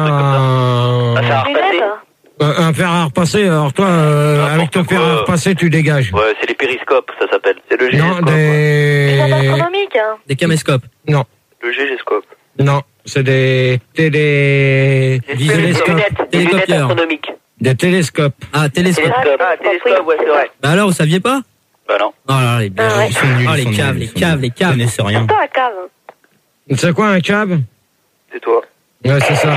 un fer à repasser, alors toi, avec ton fer à repasser, tu dégages. Ouais, c'est les périscopes, ça s'appelle. C'est le Non, géscope. Des astronomiques, hein. Des caméscopes? Non. Le géscope. Non, c'est des télescopes. Télécopieurs. Des télescopes. Ah, télescope. Ah, télescope, ouais, c'est vrai. Bah alors, vous saviez pas? Bah non. Oh là là, les biens. ouais. Ils sont nuls, Oh, ils les sont caves, nuls, les ils sont caves, nuls. les Ils caves. connaissent rien. C'est pas la cave. C'est quoi un cab? C'est toi. Ouais, c'est ça.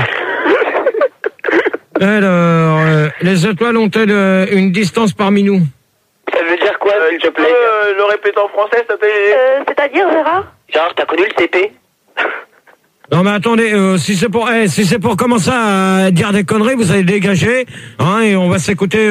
Alors, les étoiles ont-elles une distance parmi nous? Ça veut dire quoi, s'il te Tu peux plaît? le répéter en français, s'il te plaît? C'est-à-dire, Gérard? Gérard, t'as connu le CP? Non mais attendez, si c'est pour commencer à dire des conneries, vous allez dégager, hein, et on va s'écouter.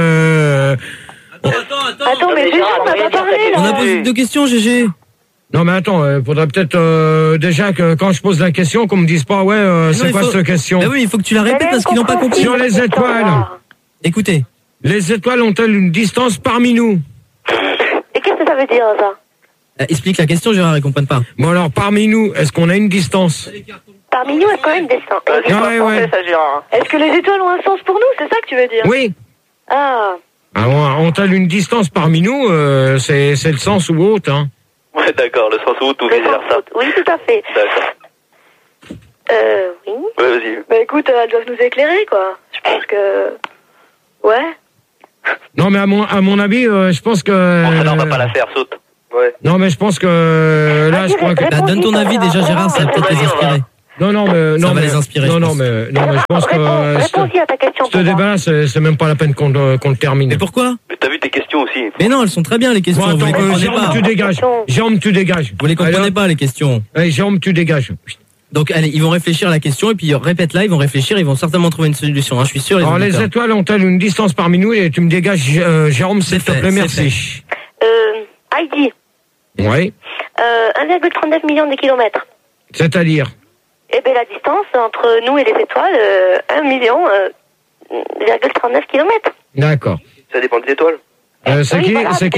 Attends, mais déjà, on n'a pas parlé là. On a posé 2 questions, GG. Non mais attends, faudrait peut-être déjà que quand je pose la question, qu'on me dise pas c'est quoi cette question. Bah oui, il faut que tu la répètes parce qu'ils n'ont pas compris. Sur les étoiles. Écoutez. Les étoiles ont-elles une distance parmi nous? Et qu'est-ce que ça veut dire ça? Explique la question, Gérard, ils comprennent pas. Bon alors parmi nous, est-ce qu'on a une distance? Parmi nous, est-ce qu'on a une distance? Ouais. Ça, Gérard. Est-ce que les étoiles ont un sens pour nous? C'est ça que tu veux dire? Oui. Ah. Alors, ont-elles une distance parmi nous? C'est le sens ou autre, hein. Ouais, d'accord, le sens où tout Le vice sens versa. Oui, tout à fait. D'accord. Oui. Ouais, vas-y. Bah écoute, elles doivent nous éclairer, quoi. Je pense que... Ouais. Non mais à mon avis, je pense que. Bon, ça, là, on va pas la faire, saute. Ouais. Non mais je pense que là, je crois que. Bah, donne ton avis déjà, Gérard, ça va peut-être les inspirer. Non, mais Ça va les inspirer. Non, mais je pense que Réponds aussi à ta question. ce débat-là, c'est même pas la peine qu'on le termine. Mais pourquoi? Mais t'as vu tes questions aussi. Mais non, elles sont très bien les questions. Bon, Vous les attends, comprenez Jérôme, pas. tu dégages. Jérôme, tu dégages. Vous les comprenez pas les questions. Allez, Jérôme, tu dégages. Donc allez, ils vont réfléchir à la question et puis répète là, ils vont réfléchir, ils vont certainement trouver une solution. Hein, je suis sûr. Alors les étoiles ont-elles une distance parmi nous et tu me dégages, Jérôme, s'il te plaît, merci. Heidi. Oui. 1,39 million de kilomètres. C'est-à-dire? Eh bien, la distance entre nous et les étoiles, 1 million, 0,39 kilomètres. D'accord. Ça dépend des étoiles. C'est qui là? Ouais, c'est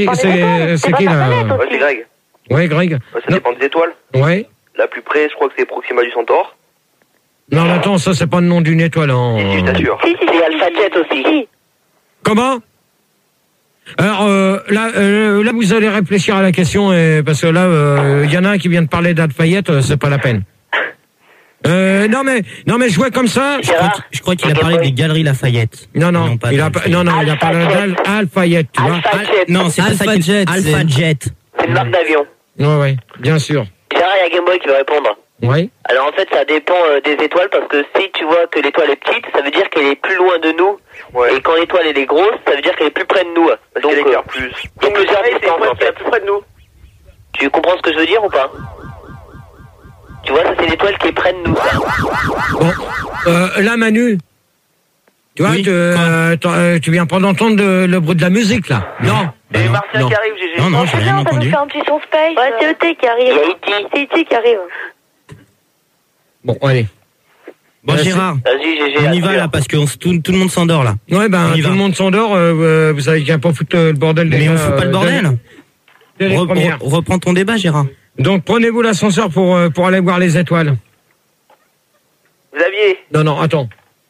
Greg. Oui, Greg. Ouais, ça dépend des étoiles. Oui. La plus près, je crois que c'est Proxima du Centaure. Non, mais attends, ça c'est pas le nom d'une étoile. Hein. Si, je t'assure. C'est Alpha Jet aussi. Comment? Alors là, vous allez réfléchir à la question parce que là, il y en a un qui vient de parler d'Alfayette, c'est pas la peine. Non mais je jouais comme ça. Je crois qu'il a parlé des Galeries Lafayette. Non, il a parlé d'Alfayette, tu vois. Non, c'est pas ça qu'il Jet. Alpha Jet. C'est une marque d'avion. Ouais, bien sûr. Gérard, il y a Game Boy qui va répondre. Oui. Alors en fait, ça dépend des étoiles parce que si tu vois que l'étoile est petite, ça veut dire qu'elle est plus loin de nous. Ouais. Et quand l'étoile elle est grosse, ça veut dire qu'elle est plus près de nous. Parce Donc, qu'elle éclaire plus. il y a plusieurs C'est distances en l'étoile qui est fait. la plus près de nous. Tu comprends ce que je veux dire ou pas? Tu vois, ça c'est l'étoile qui est près de nous. Ça. Bon, là Manu, tu vois, Oui, tu viens pas d'entendre le bruit de la musique là. Non. Il y a Martien qui arrive, GG. Non, j'ai rien On va nous entendu. faire un petit son space. Ouais, c'est ET qui arrive. Il y a E.T. C'est ET qui arrive. Bon, allez. Bon, Gérard, Vas-y, GG. on y va là parce que tout le monde s'endort là. Ouais, ben On y tout va. le monde s'endort. Vous savez qu'il n'y a pas foutre le bordel. Mais déjà, on fout pas le bordel. dès les premières. Reprends ton débat, Gérard. Donc prenez-vous l'ascenseur pour aller voir les étoiles. Xavier. Non, attends.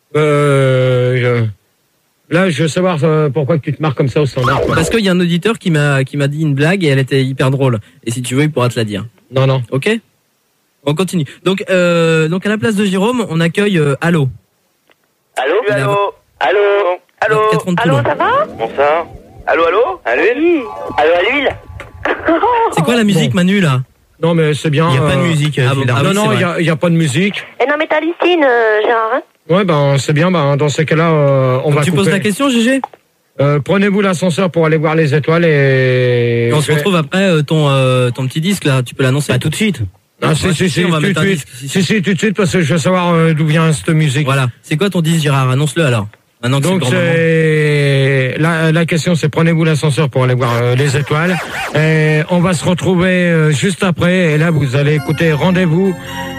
Là, je veux savoir pourquoi tu te marres comme ça au standard. quoi. Parce qu'il y a un auditeur qui m'a dit une blague et elle était hyper drôle. Et si tu veux, il pourra te la dire. Non. Ok? On continue. Donc à la place de Jérôme, on accueille Allo. Allô? Allô. Allô? Allô. 4 ans de Allô, Toulon. ça va? Bon ça. Allô. Allô. Oui. Allô à l'huile? C'est quoi la musique, Manu, là? Non, mais c'est bien. Il n'y a pas de musique, ah bon, Gérard. oui, Non, c'est il y a pas de musique. Eh non, mais t'hallucines, Gérard, hein? Ouais, ben c'est bien. Ben dans ces cas-là, on va Tu couper. poses la question, GG? Prenez-vous l'ascenseur pour aller voir les étoiles et. Et on se retrouve après ton petit disque, là. Tu peux l'annoncer? Pas tout de suite. Ah, si, on va tout de mettre un suite. disque. Si, tout de suite, parce que je veux savoir d'où vient cette musique. Voilà. C'est quoi ton disque, Gérard? Annonce-le alors. Maintenant que Donc c'est le grand moment. c'est la question, c'est prenez-vous l'ascenseur pour aller voir les étoiles. Et on va se retrouver juste après. Et là, vous allez écouter Rendez-vous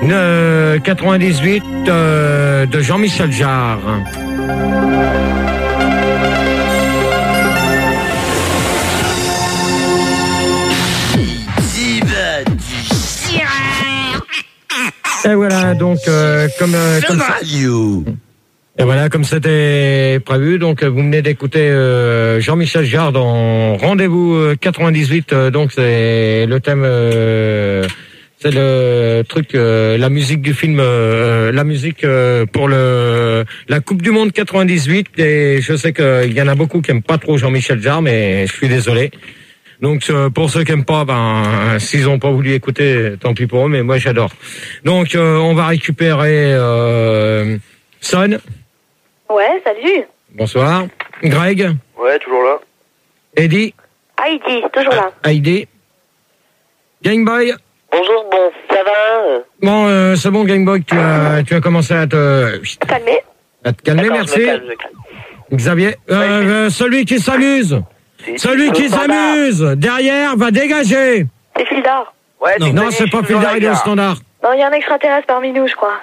98 de Jean-Michel Jarre. Et voilà, donc comme ça. Et voilà, comme c'était prévu, donc vous venez d'écouter Jean-Michel Jarre dans Rendez-vous 98. Donc c'est le thème, c'est le truc, la musique du film, la musique pour la Coupe du Monde 98. Et je sais qu'il y en a beaucoup qui aiment pas trop Jean-Michel Jarre, mais je suis désolé. Donc pour ceux qui aiment pas, ben s'ils ont pas voulu écouter, tant pis pour eux, mais moi j'adore. Donc on va récupérer Son. Ouais, salut. Bonsoir. Greg. Ouais, toujours là. Eddie. Heidi, toujours là. Heidi. Gameboy. Bonjour, bon, ça va? Bon, c'est bon Gameboy, tu as commencé à te Calmez. calmer, D'accord, merci. je me calme. Xavier. Celui qui s'amuse. Celui qui s'amuse derrière va dégager. C'est Fildar. Ouais, Non. Non, c'est pas Fildar, il est au standard. Non, il y a un extraterrestre parmi nous, je crois.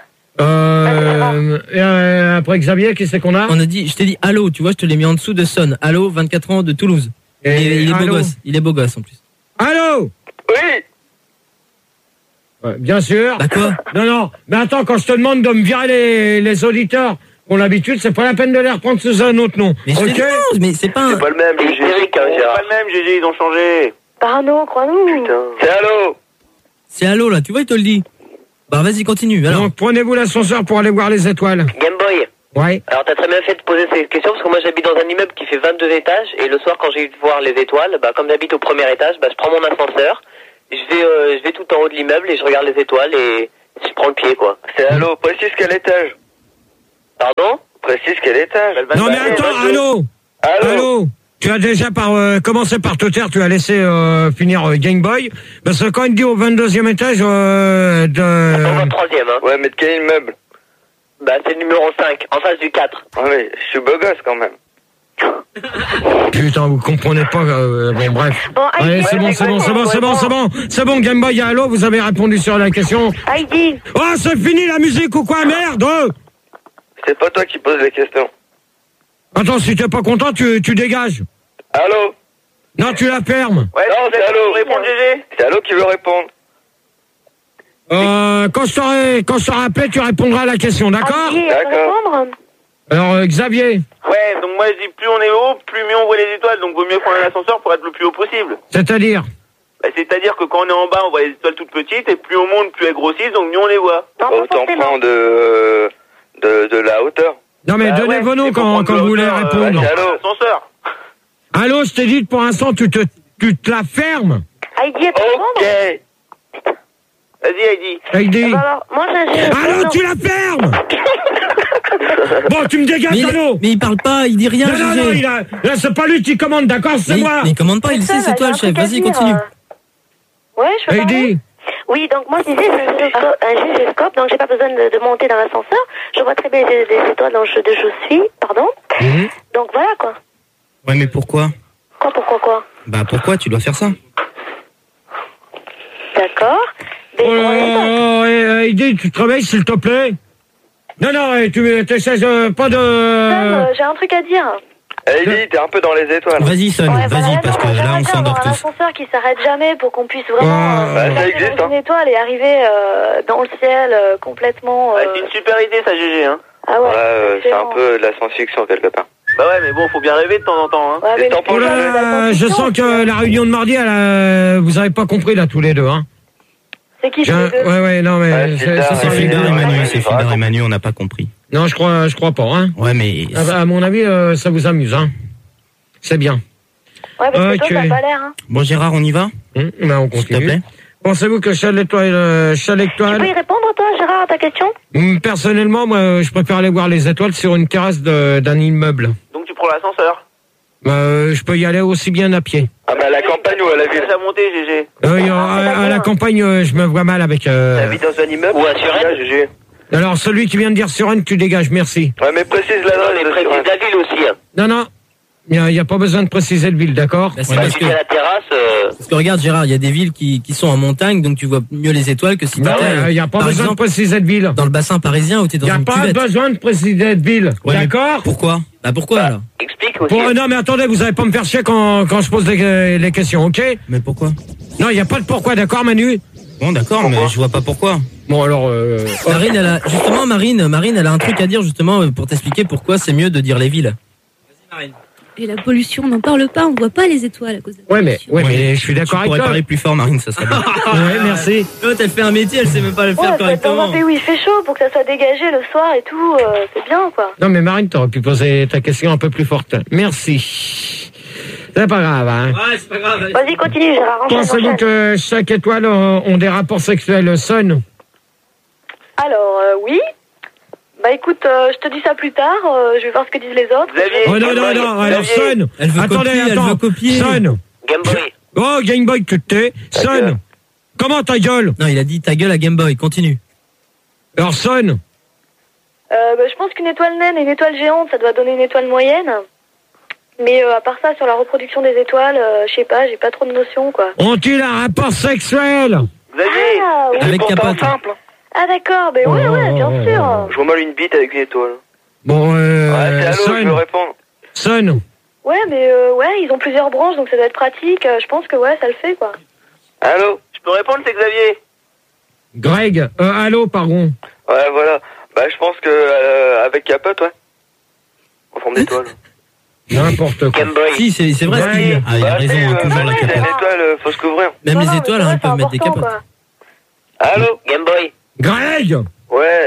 Après Xavier, qui c'est qu'on a? On a dit, je t'ai dit Allo, tu vois, je te l'ai mis en dessous de Son. Allo, 24 ans de Toulouse. Et Il est beau Allo. gosse. Il est beau gosse en plus. Allô? Oui. Ouais, bien sûr. Bah quoi? Non, mais attends, quand je te demande de me virer les auditeurs, pour l'habitude, c'est pas la peine de les reprendre sous un autre nom. Mais je te Ok? dis non, mais c'est pas C'est un... pas le même, C'est GG. hystérique, hein, C'est Gérard. pas le même, GG, ils ont changé. Parano, crois-nous. Putain. C'est Allô. C'est Allo là, tu vois, il te le dit. Bah vas-y, continue. Alors, Donc prenez-vous l'ascenseur pour aller voir les étoiles. Game Boy. Ouais. Alors t'as très bien fait de poser ces questions parce que moi j'habite dans un immeuble qui fait 22 étages et le soir quand j'ai eu de voir les étoiles, bah comme j'habite au premier étage, bah je prends mon ascenseur, je vais tout en haut de l'immeuble et je regarde les étoiles et je prends le pied, quoi. C'est allô, précise quel étage. Pardon? Précise quel étage. Non mais attends, allô. Tu as déjà commencé par te taire, tu as laissé finir Game Boy. Parce que quand il dit au 22e étage Au 23e, hein. Ouais, mais de quel immeuble? Bah, c'est le numéro 5, en face du 4. Ouais, mais je suis beau gosse quand même. Putain, vous comprenez pas. Bon, bref. Bon, Allez, Heidi, c'est bon, Game Boy, allô, vous avez répondu sur la question. Heidi. Oh, c'est fini la musique ou quoi, merde? C'est pas toi qui poses les questions. Attends, si t'es pas content, tu dégages. Allô? Non, tu la fermes. Ouais, non, c'est allô. Répondre, GG. C'est allô qui veut répondre. Quand je t'aurai appelé, tu répondras à la question, d'accord? D'accord. Alors, Xavier. Ouais, donc moi je dis plus on est haut, plus mieux on voit les étoiles, donc vaut mieux prendre un ascenseur pour être le plus haut possible. C'est-à-dire? Bah, c'est-à-dire que quand on est en bas, on voit les étoiles toutes petites, et plus on monte, plus elles grossissent, donc mieux on les voit. Autant prendre de la hauteur. Non mais donnez vos noms quand vous voulez répondre. Allô? Ascenseur. Allô, je t'ai dit pour l'instant, tu te la fermes. Heidi, ok. Vas-y, Heidi. Alors, moi, Allô, tu la fermes. Bon, tu me dégages, allô. Mais il parle pas, il dit rien. Non, là, c'est pas lui qui commande, d'accord, c'est moi. Mais il commande pas, il sait, c'est toi le chef. Vas-y, continue. Ouais, je peux parler. Heidi. Oui, donc moi, je disais, j'ai un gyroscope, donc j'ai pas besoin de monter dans l'ascenseur. Je vois très bien les étoiles dans je suis, pardon. Donc voilà, quoi. Ouais, mais pourquoi? Pourquoi? Bah, pourquoi tu dois faire ça? D'accord. Heidi, tu te réveilles, s'il te plaît. Non, tu t'essaies pas de... Sam, j'ai un truc à dire. Heidi, t'es un peu dans les étoiles. Vas-y, Son, vas-y, parce que là, on s'endort tous. Un ascenseur qui s'arrête jamais pour qu'on puisse vraiment ça existe, dans une étoile et arriver dans le ciel complètement... c'est une super idée, ça, GG, hein. Ah ouais, c'est un peu de la science-fiction, quelque part. Bah ouais, mais bon, faut bien rêver de temps en temps, hein. Ouais, je sens que la réunion de mardi, vous avez pas compris, là, tous les deux, hein. C'est qui, tous les deux? Ouais, non, mais... C'est Fildar et Manu, on n'a pas compris. Non, je crois pas, hein. Ouais, mais... À mon avis, ça vous amuse, hein. C'est bien. Ouais, parce que toi, ça a pas l'air, hein. Bon, Gérard, on y va? Ben, on continue. S'il te plaît. Pensez-vous que Charles Étoile... Tu peux y répondre, toi, Gérard, à ta question? Personnellement, moi, je préfère aller voir les étoiles sur une terrasse d'un immeuble. Donc tu prends l'ascenseur? Je peux y aller aussi bien à pied. Ah bah à la campagne ou à la ville? Ça monter, GG. À la campagne, je me vois mal avec... T'habites dans un immeuble? Ou à Suresnes? GG. Alors, celui qui vient de dire Suresnes, tu dégages, merci. Ouais, mais précise l'adresse. Précise la ville aussi, hein. Non. Il n'y a pas besoin de préciser le ville, d'accord? Bah, c'est parce que, la terrasse... parce que regarde, Gérard, il y a des villes qui sont en montagne, donc tu vois mieux les étoiles que si tu il n'y a pas besoin de préciser de ville. Dans le bassin parisien où tu es dans une cuvette. Il n'y a pas besoin de préciser de ville, d'accord? Pourquoi? Bah pourquoi alors? Explique aussi. Non, mais attendez, vous n'allez pas me faire chier quand je pose les questions, ok? Mais pourquoi? Non, il n'y a pas de pourquoi, d'accord, Manu? Bon, d'accord, mais je vois pas pourquoi. Bon, alors... Marine, Marine, elle a un truc à dire justement pour t'expliquer pourquoi c'est mieux de dire les villes. Vas-y, Marine. Et la pollution, on n'en parle pas, on voit pas les étoiles à cause de la pollution. mais je suis d'accord avec toi. Tu pourrais parler plus fort, Marine, ça serait bien. Ouais, merci. L'autre, elle fait un métier, elle sait même pas le faire correctement. Dans un pays où il fait chaud, pour que ça soit dégagé le soir et tout, c'est bien, quoi. Non, mais Marine, t'aurais pu poser ta question un peu plus forte. Merci. C'est pas grave, hein. Ouais, c'est pas grave. Vas-y, continue, Gérard. Pensez-vous que chaque étoile ont des rapports sexuels Son? Alors, oui. Bah écoute, je te dis ça plus tard, je vais voir ce que disent les autres. Oh non, alors Son. Elle veut copier. Son. Game Boy. Oh, Game Boy, tu te tais. Son. Comment ta gueule? Non, il a dit ta gueule à Game Boy, continue. Alors Son. Je pense qu'une étoile naine et une étoile géante, ça doit donner une étoile moyenne. Mais à part ça, sur la reproduction des étoiles, je sais pas, j'ai pas trop de notions, quoi. Ont-ils un rapport sexuel? Oui. Avec capote. Ah d'accord, ben ouais, bien sûr. Je vois mal une bite avec une étoile. Bon, c'est allô, je veux répondre. Son. Ouais, mais ils ont plusieurs branches, donc ça doit être pratique. Je pense que ouais, ça le fait, quoi. Allô? Je peux répondre, c'est Xavier. Greg, allô, pardon. Ouais, voilà. Bah, je pense que avec capote, ouais. En forme d'étoile. N'importe quoi. Game Boy. Si, c'est vrai ce qu'il dit. Ah, il a raison, toujours la C'est capote. une étoile, faut se couvrir. Même les étoiles, hein, elles peuvent mettre des capotes. Quoi. Allô? Game Boy. Greg. Ouais.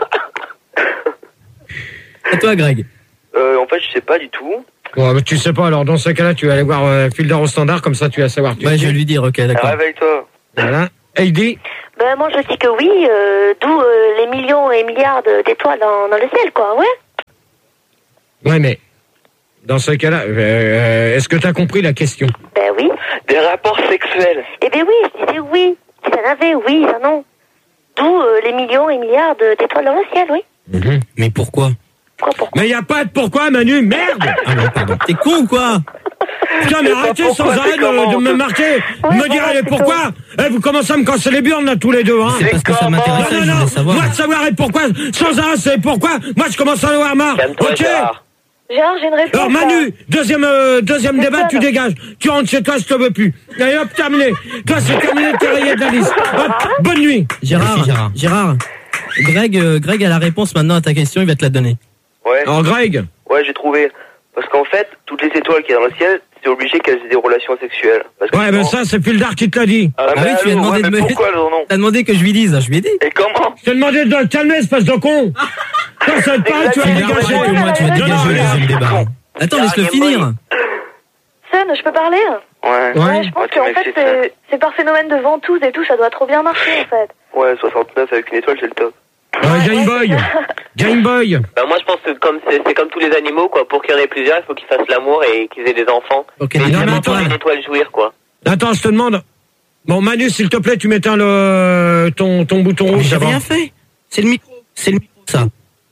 Et toi, Greg? En fait, je sais pas du tout. Bon, tu sais pas, alors dans ce cas-là, tu vas aller voir Fildar au standard, comme ça tu vas savoir. Ouais, je vais lui dire, ok, d'accord. Réveille-toi. Voilà. Heidi. Ben moi je dis que oui, d'où les millions et milliards d'étoiles dans le ciel, quoi, ouais. Ouais, mais dans ce cas-là, est-ce que tu as compris la question? Ben oui. Des rapports sexuels. Eh ben oui, je disais oui. Si ça n'avait, oui, ça non. D'où les millions et milliards d'étoiles dans le ciel, oui. Mais pourquoi? Mais y a pas de pourquoi, Manu, merde! Ah non, pardon. T'es con ou quoi? Putain, mais arrêtez sans arrêt de me marquer, me dire allez, pourquoi? Vous commencez à me casser les burnes là tous les deux, hein? C'est parce que ça m'intéressait, je voulais savoir. Moi de savoir et pourquoi, sans arrêt c'est pourquoi, moi je commence à en avoir marre, ok? Gérard, j'ai une réponse. Alors Manu, deuxième débat, tu dégages, tu rentres chez toi, je te veux plus. Allez hop, terminé. Toi c'est terminé, t'es rayé de la liste. Hop, bonne nuit. Gérard. Greg a la réponse maintenant à ta question, il va te la donner. Ouais. Alors Greg. Ouais, j'ai trouvé. Parce qu'en fait, toutes les étoiles qu'il y a dans le ciel, c'est obligé qu'elles aient des relations sexuelles. Parce que Ouais, mais ça c'est Pildar qui te l'a dit. Ah, oui, tu lui as demandé de me... pourquoi non? T'as demandé que je lui dise, je lui ai dit. Et comment? Je t'ai demandé de calmer, espèce de con. Quand ça te parle, tu vas dégager. Moi, tu vas dégager le deuxième débat. Attends, laisse-le finir. Sun, je peux parler? Ouais. Je pense qu'en fait, c'est par phénomène de ventouse et tout, ça doit trop bien marcher, en fait. Ouais, 69 avec une étoile, c'est le top. Game Boy. Ben moi je pense que c'est comme tous les animaux, quoi. Pour qu'il y en ait plusieurs, il faut qu'ils fassent l'amour et qu'ils aient des enfants. Ok, et mais ils entendent une étoile jouir, quoi. Attends, je te demande. Bon, Manu, s'il te plaît, tu m'éteins ton bouton rouge. J'ai rien fait. C'est le micro, ça.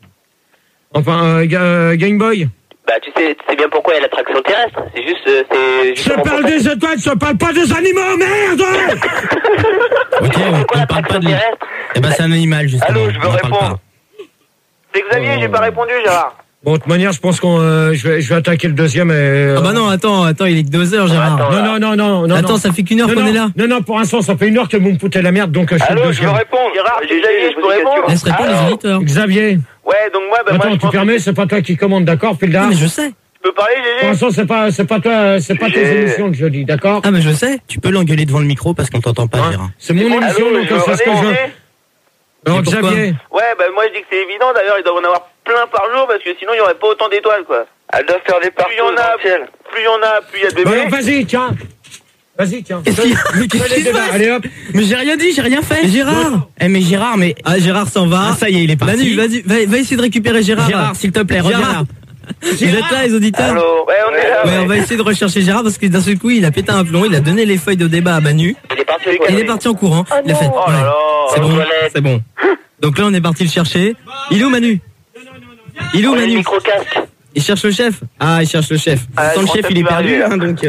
Enfin, Game Boy. Bah tu sais bien pourquoi il y a l'attraction terrestre. C'est juste, Je parle des étoiles, je parle pas des animaux, merde. Ok, on parle pas de lui. Eh ben c'est un animal, justement. Allô, je veux répondre. C'est Xavier, j'ai pas répondu, Gérard. Bon, de toute manière, je pense qu'on, je vais attaquer le deuxième et... Ah bah non, attends, il est que 2 heures, Gérard. Non. Attends, ça fait qu'une heure qu'on est là. Non, pour l'instant, ça fait 1 heure que vous me foutez la merde, donc je suis le Allô, je deuxième. veux répondre. Gérard, c'est Xavier, je peux répondre. Laisse répondre les auditeurs. Xavier. Ouais, donc moi, bah moi Attends, je tu pense permets, c'est pas toi qui commande, d'accord, Pildar? Mais je sais. que tu peux parler, Pour Gégé. l'instant, c'est pas toi, c'est pas tes émissions que je dis, d'accord? Ah mais je sais. Tu peux l'engueuler devant le micro parce qu'on t'entend pas, Gérard. C'est mon émission, Allô, donc je veux c'est ce que je veux. relayer. Alors, pourquoi Xavier. Ouais, bah moi je dis que c'est évident, d'ailleurs ils doivent en avoir plein par jour parce que sinon il y aurait pas autant d'étoiles, quoi. Elles doivent faire des parties dans le ciel. Plus il y en a, plus il y a de Alors, bébés. vas-y, tiens. Qu'est-ce qu'il y a? Mais qu'est-ce qui se passe? Allez hop. Mais j'ai rien dit, j'ai rien fait. Gérard. Mais Gérard, mais... Ah, Gérard s'en va. Ah, ça y est, il est parti. Manu, vas-y, va essayer de récupérer Gérard. Gérard, s'il te plaît, reviens là. Vous êtes là, les auditeurs? Allô? Ouais, on est là. Ouais, on va essayer de rechercher Gérard parce que d'un seul coup, il a pété un plomb, il a donné les feuilles de débat à Manu. Il est parti en courant. Oh Il a fait. non. Oh là là. C'est bon, c'est bon. Donc là, on est parti le chercher. Il est où, Manu? Il est où, Manu? Micro-casque. Il cherche le chef. Ah, il cherche le chef. Ah, Tant le chef, il est perdu, hein, donc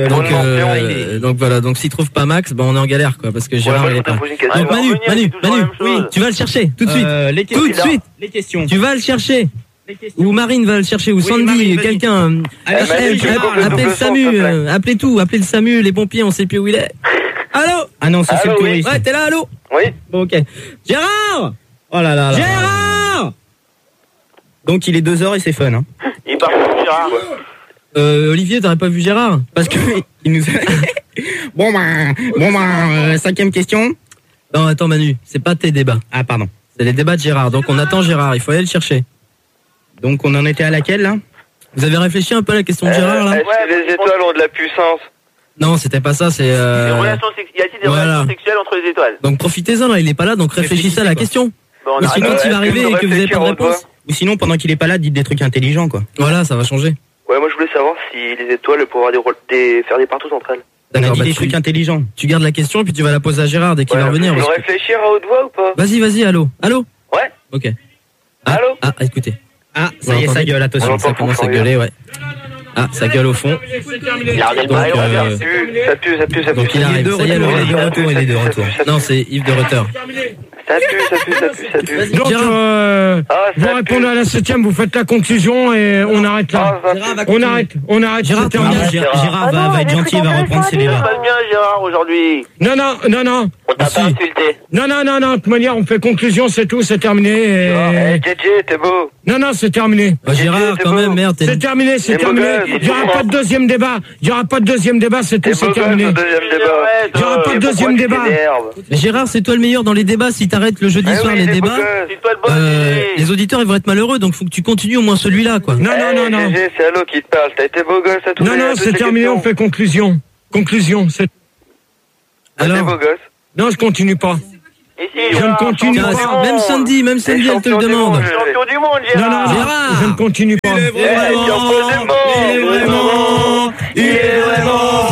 Donc voilà, donc s'il trouve pas Max, ben on est en galère, quoi, parce que Gérard il est pas. Donc Manu, oui, tu vas le chercher tout de suite. Tout de suite. Les questions. Tu vas le chercher. Ou Marine va le chercher, ou Sandy, Marine, vas-y. quelqu'un. Appelez le SAMU, appelez le SAMU, les pompiers, on sait plus où il est. Allô? Ah non, ça c'est le touriste. Ouais, t'es là, allô? Oui. Bon, ok. Gérard! Oh là là. Gérard! Donc il est 2h et c'est fun, hein. Il part sur Gérard. Olivier, t'aurais pas vu Gérard? Parce que il nous a... Bon ben, 5e question. Non, attends Manu, c'est pas tes débats. Ah pardon. C'est les débats de Gérard, donc on attend Gérard, il faut aller le chercher. Donc on en était à laquelle là? Vous avez réfléchi un peu à la question de Gérard là? Est-ce que les étoiles ont de la puissance? Non, c'était pas ça, c'est... Y a-t-il des relations sexuelles entre les étoiles? Donc profitez-en là, il est pas là, donc réfléchissez à la question. Bon, Ou sinon, quand il va arriver et que vous avez pas de réponse. Ou sinon, pendant qu'il est pas là, dites des trucs intelligents, quoi. Voilà, ça va changer. Ouais, moi je voulais savoir si les étoiles pourraient avoir faire des partous entre elles. On a D'accord, dit bah, des trucs intelligents. tu gardes la question, puis tu vas la poser à Gérard dès qu'il va revenir. Tu veux réfléchir à haute voix ou pas? Vas-y, allô? Allô? Ouais. Ok. Allô? Ah, écoutez. Ah, ça y est, ça gueule, attention. Ça commence à gueuler, ouais. Ah, ça gueule au fond. Il a regardé le bail, Ça pue. Donc il arrive, ça y est, il est de retour. Non, c'est Yves de Rutter. Ça pue. Donc, vous répondez à la 7e, vous faites la conclusion et on arrête là. On arrête. Gérard, c'est terminé. Gérard va être gentil, il va reprendre ses Ça débats. passe bien, Gérard, aujourd'hui. Non. On t'a pas insulté. Non, de toute manière, on fait conclusion, c'est tout, c'est terminé. Hey, JJ, t'es beau. Non, c'est terminé. Gérard, quand même, merde. C'est terminé. Il n'y aura pas de deuxième débat. C'est tout, c'est terminé. Il n'y aura pas de deuxième débat. Mais Gérard, c'est toi le meilleur dans les débats. Si t'arrêtes le jeudi soir les débats, C'est toi le bon. les auditeurs ils vont être malheureux. Donc faut que tu continues au moins celui-là, quoi. Non. JJ, c'est Allo qui te parle. T'as été beau gosse à tous Non, c'est terminé, on fait conclusion. Conclusion, c'est... Alors, beau gosse. Non, je continue pas. Ici, Je ne continue pas. Même Sandy, elle te le demande. Champion du monde, Gérard. Non, Gérard. je ne continue pas. Il est vraiment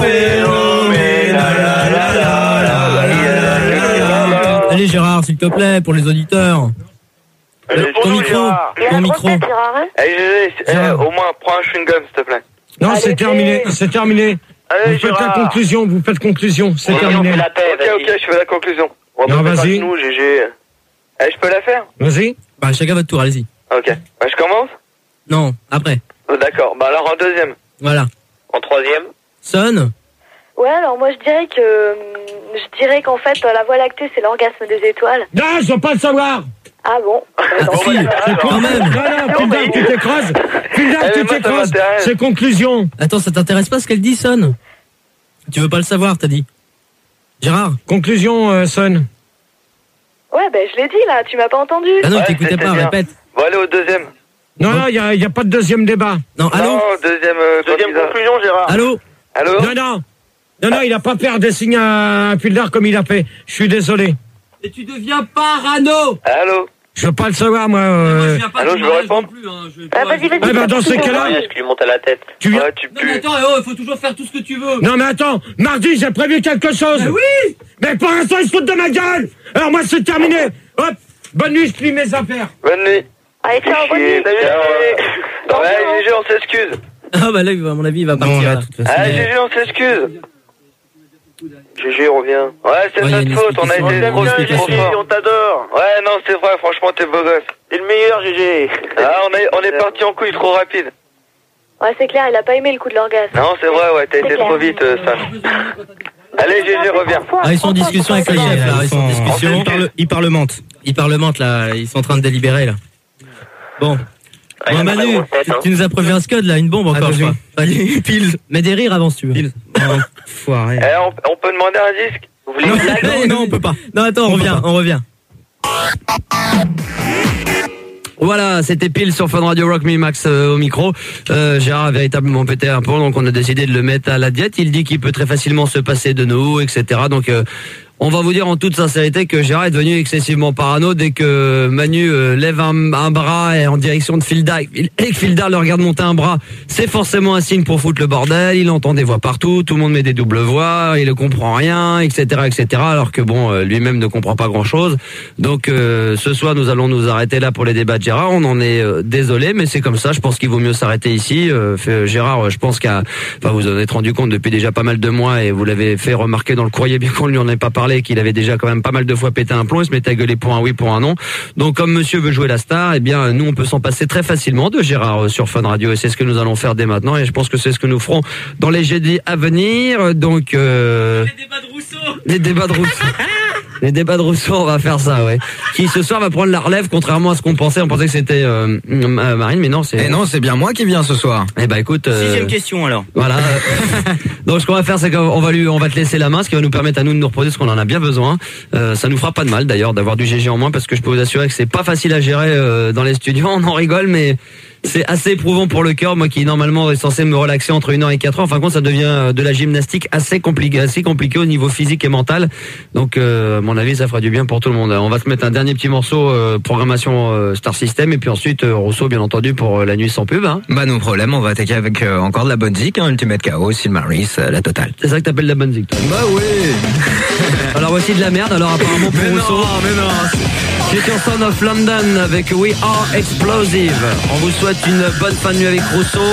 phénoménal. Allez Gérard, s'il te plaît, pour les auditeurs. Ton micro. Allez, au moins, prends un chewing-gum, s'il te plaît. Non, c'est terminé. C'est terminé. Allez, Vous faites la conclusion. C'est terminé. Ok, je fais la conclusion. Non, vas-y. Nous, GG. Je peux la faire? Vas-y. Bah, chacun votre tour, allez-y. Ok. Je commence? Non, après. D'accord. Bah alors en deuxième. Voilà. En troisième. Son. Ouais, alors moi je dirais qu'en fait la Voie lactée c'est l'orgasme des étoiles. Non, je veux pas le savoir. Ah bon? Si, quand même. Non, Pildar, tu t'écrases. Pildar, tu t'écrases. C'est conclusion. Attends, ça t'intéresse pas ce qu'elle dit, Son? Tu veux pas le savoir, t'as dit. Gérard. Conclusion, Son. Ouais, ben je l'ai dit là, tu m'as pas entendu. Ah non, t'écoutais pas, répète. Bon, allez au deuxième. Non, il y a pas de deuxième débat. Non, allô? Non, deuxième conclusion, Gérard. Allô? Non, il a pas peur de signer un Pildar comme il a fait. Je suis désolé. Et tu deviens parano. Allô? Je veux pas le savoir, moi. Allô, je veux répondre. Vas-y. Eh ben, dans ces cas-là, Est-ce qu'il lui monte à la tête? tu viens. Tu Non, mais pues. attends, il faut toujours faire tout ce que tu veux. Non, mais attends, mardi, j'ai prévu quelque chose. Mais oui. Mais pour l'instant, ils se foutent de ma gueule. Alors, moi, c'est terminé. Hop, bonne nuit, je plie mes affaires. Bonne nuit. Allez, ciao, bonne nuit. Ouais, GG, on s'excuse. Ah bah là, à mon avis, il va partir. là, Là. de toute façon. Ah, GG, on s'excuse. GG, reviens. Ouais, c'est Ouais, y a notre une faute, on a explication. été trop Explication. trop GG, on fort. t'adore. Ouais, non, c'est vrai, franchement, t'es beau gosse. T'es le meilleur, GG. Ah, on est parti en couille trop rapide. Ouais, c'est clair, il a pas aimé le coup de l'orgasme. Non, c'est vrai, ouais, t'as été trop vite, ça. Allez, GG, reviens. Ah, ils sont en discussion avec le chef, là. Ils sont en discussion. Ils parlementent. Ils parlementent, là. Ils sont en train de délibérer, là. Bon. Ah, Bon, il a Manu, pas de grosse tête, tu nous as prévu un scud, là. Une bombe encore, je Attention. crois. Allez, pile. Mets des rires avant, si tu veux. Pile. Foiré. On peut demander un disque? Vous voulez une blague? Non, on peut pas. Non, attends, on revient. Voilà, c'était Pile sur Fun Radio Rock Me Max au micro. Gérard a véritablement pété un plomb, donc on a décidé de le mettre à la diète. Il dit qu'il peut très facilement se passer de nous, etc. Donc on va vous dire en toute sincérité que Gérard est devenu excessivement parano dès que Manu lève un bras en direction de Fildar et que Fildar le regarde monter un bras. C'est forcément un signe pour foutre le bordel. Il entend des voix partout, tout le monde met des doubles voix, il ne comprend rien, etc., etc. Alors que bon, lui-même ne comprend pas grand-chose. Donc ce soir, nous allons nous arrêter là pour les débats de Gérard. On en est désolé, mais c'est comme ça. Je pense qu'il vaut mieux s'arrêter ici. Gérard, je pense vous en êtes rendu compte depuis déjà pas mal de mois et vous l'avez fait remarquer dans le courrier, bien qu'on lui en ait pas parlé, qu'il avait déjà quand même pas mal de fois pété un plomb, il se mettait à gueuler pour un oui, pour un non. Donc comme monsieur veut jouer la star, eh bien nous on peut s'en passer très facilement de Gérard sur Fun Radio et c'est ce que nous allons faire dès maintenant et je pense que c'est ce que nous ferons dans les jeudis à venir. Donc les débats de Rousseau. Les débats de Rousseau, on va faire ça, ouais. Qui ce soir va prendre la relève, contrairement à ce qu'on pensait. On pensait que c'était Marine, mais non, c'est. Et non, c'est bien moi qui viens ce soir. Eh ben écoute. 6e question alors. Voilà. Donc ce qu'on va faire, c'est qu'on va te laisser la main, ce qui va nous permettre à nous de nous reposer, parce qu'on en a bien besoin. Ça nous fera pas de mal d'ailleurs d'avoir du GG en moins, parce que je peux vous assurer que c'est pas facile à gérer dans les studios. On en rigole, mais c'est assez éprouvant pour le cœur. Moi qui normalement est censé me relaxer entre 1 heure et 4 heures, en fin de compte, ça devient de la gymnastique assez compliqué au niveau physique et mental. Donc à mon avis, ça fera du bien pour tout le monde. On va se mettre un dernier petit morceau programmation Star System et puis ensuite Rousseau bien entendu pour la nuit sans pub. Hein. Bah no problème, on va attaquer avec encore de la bonne zik, Ultimate Chaos, Silmaris, la totale. C'est ça que t'appelles la bonne zik, toi. Bah oui. Alors voici de la merde. Alors apparemment pour Rousseau. Mais non. C'est sur Son of London avec We Are Explosive. On vous souhaite une bonne fin de nuit avec Rousseau.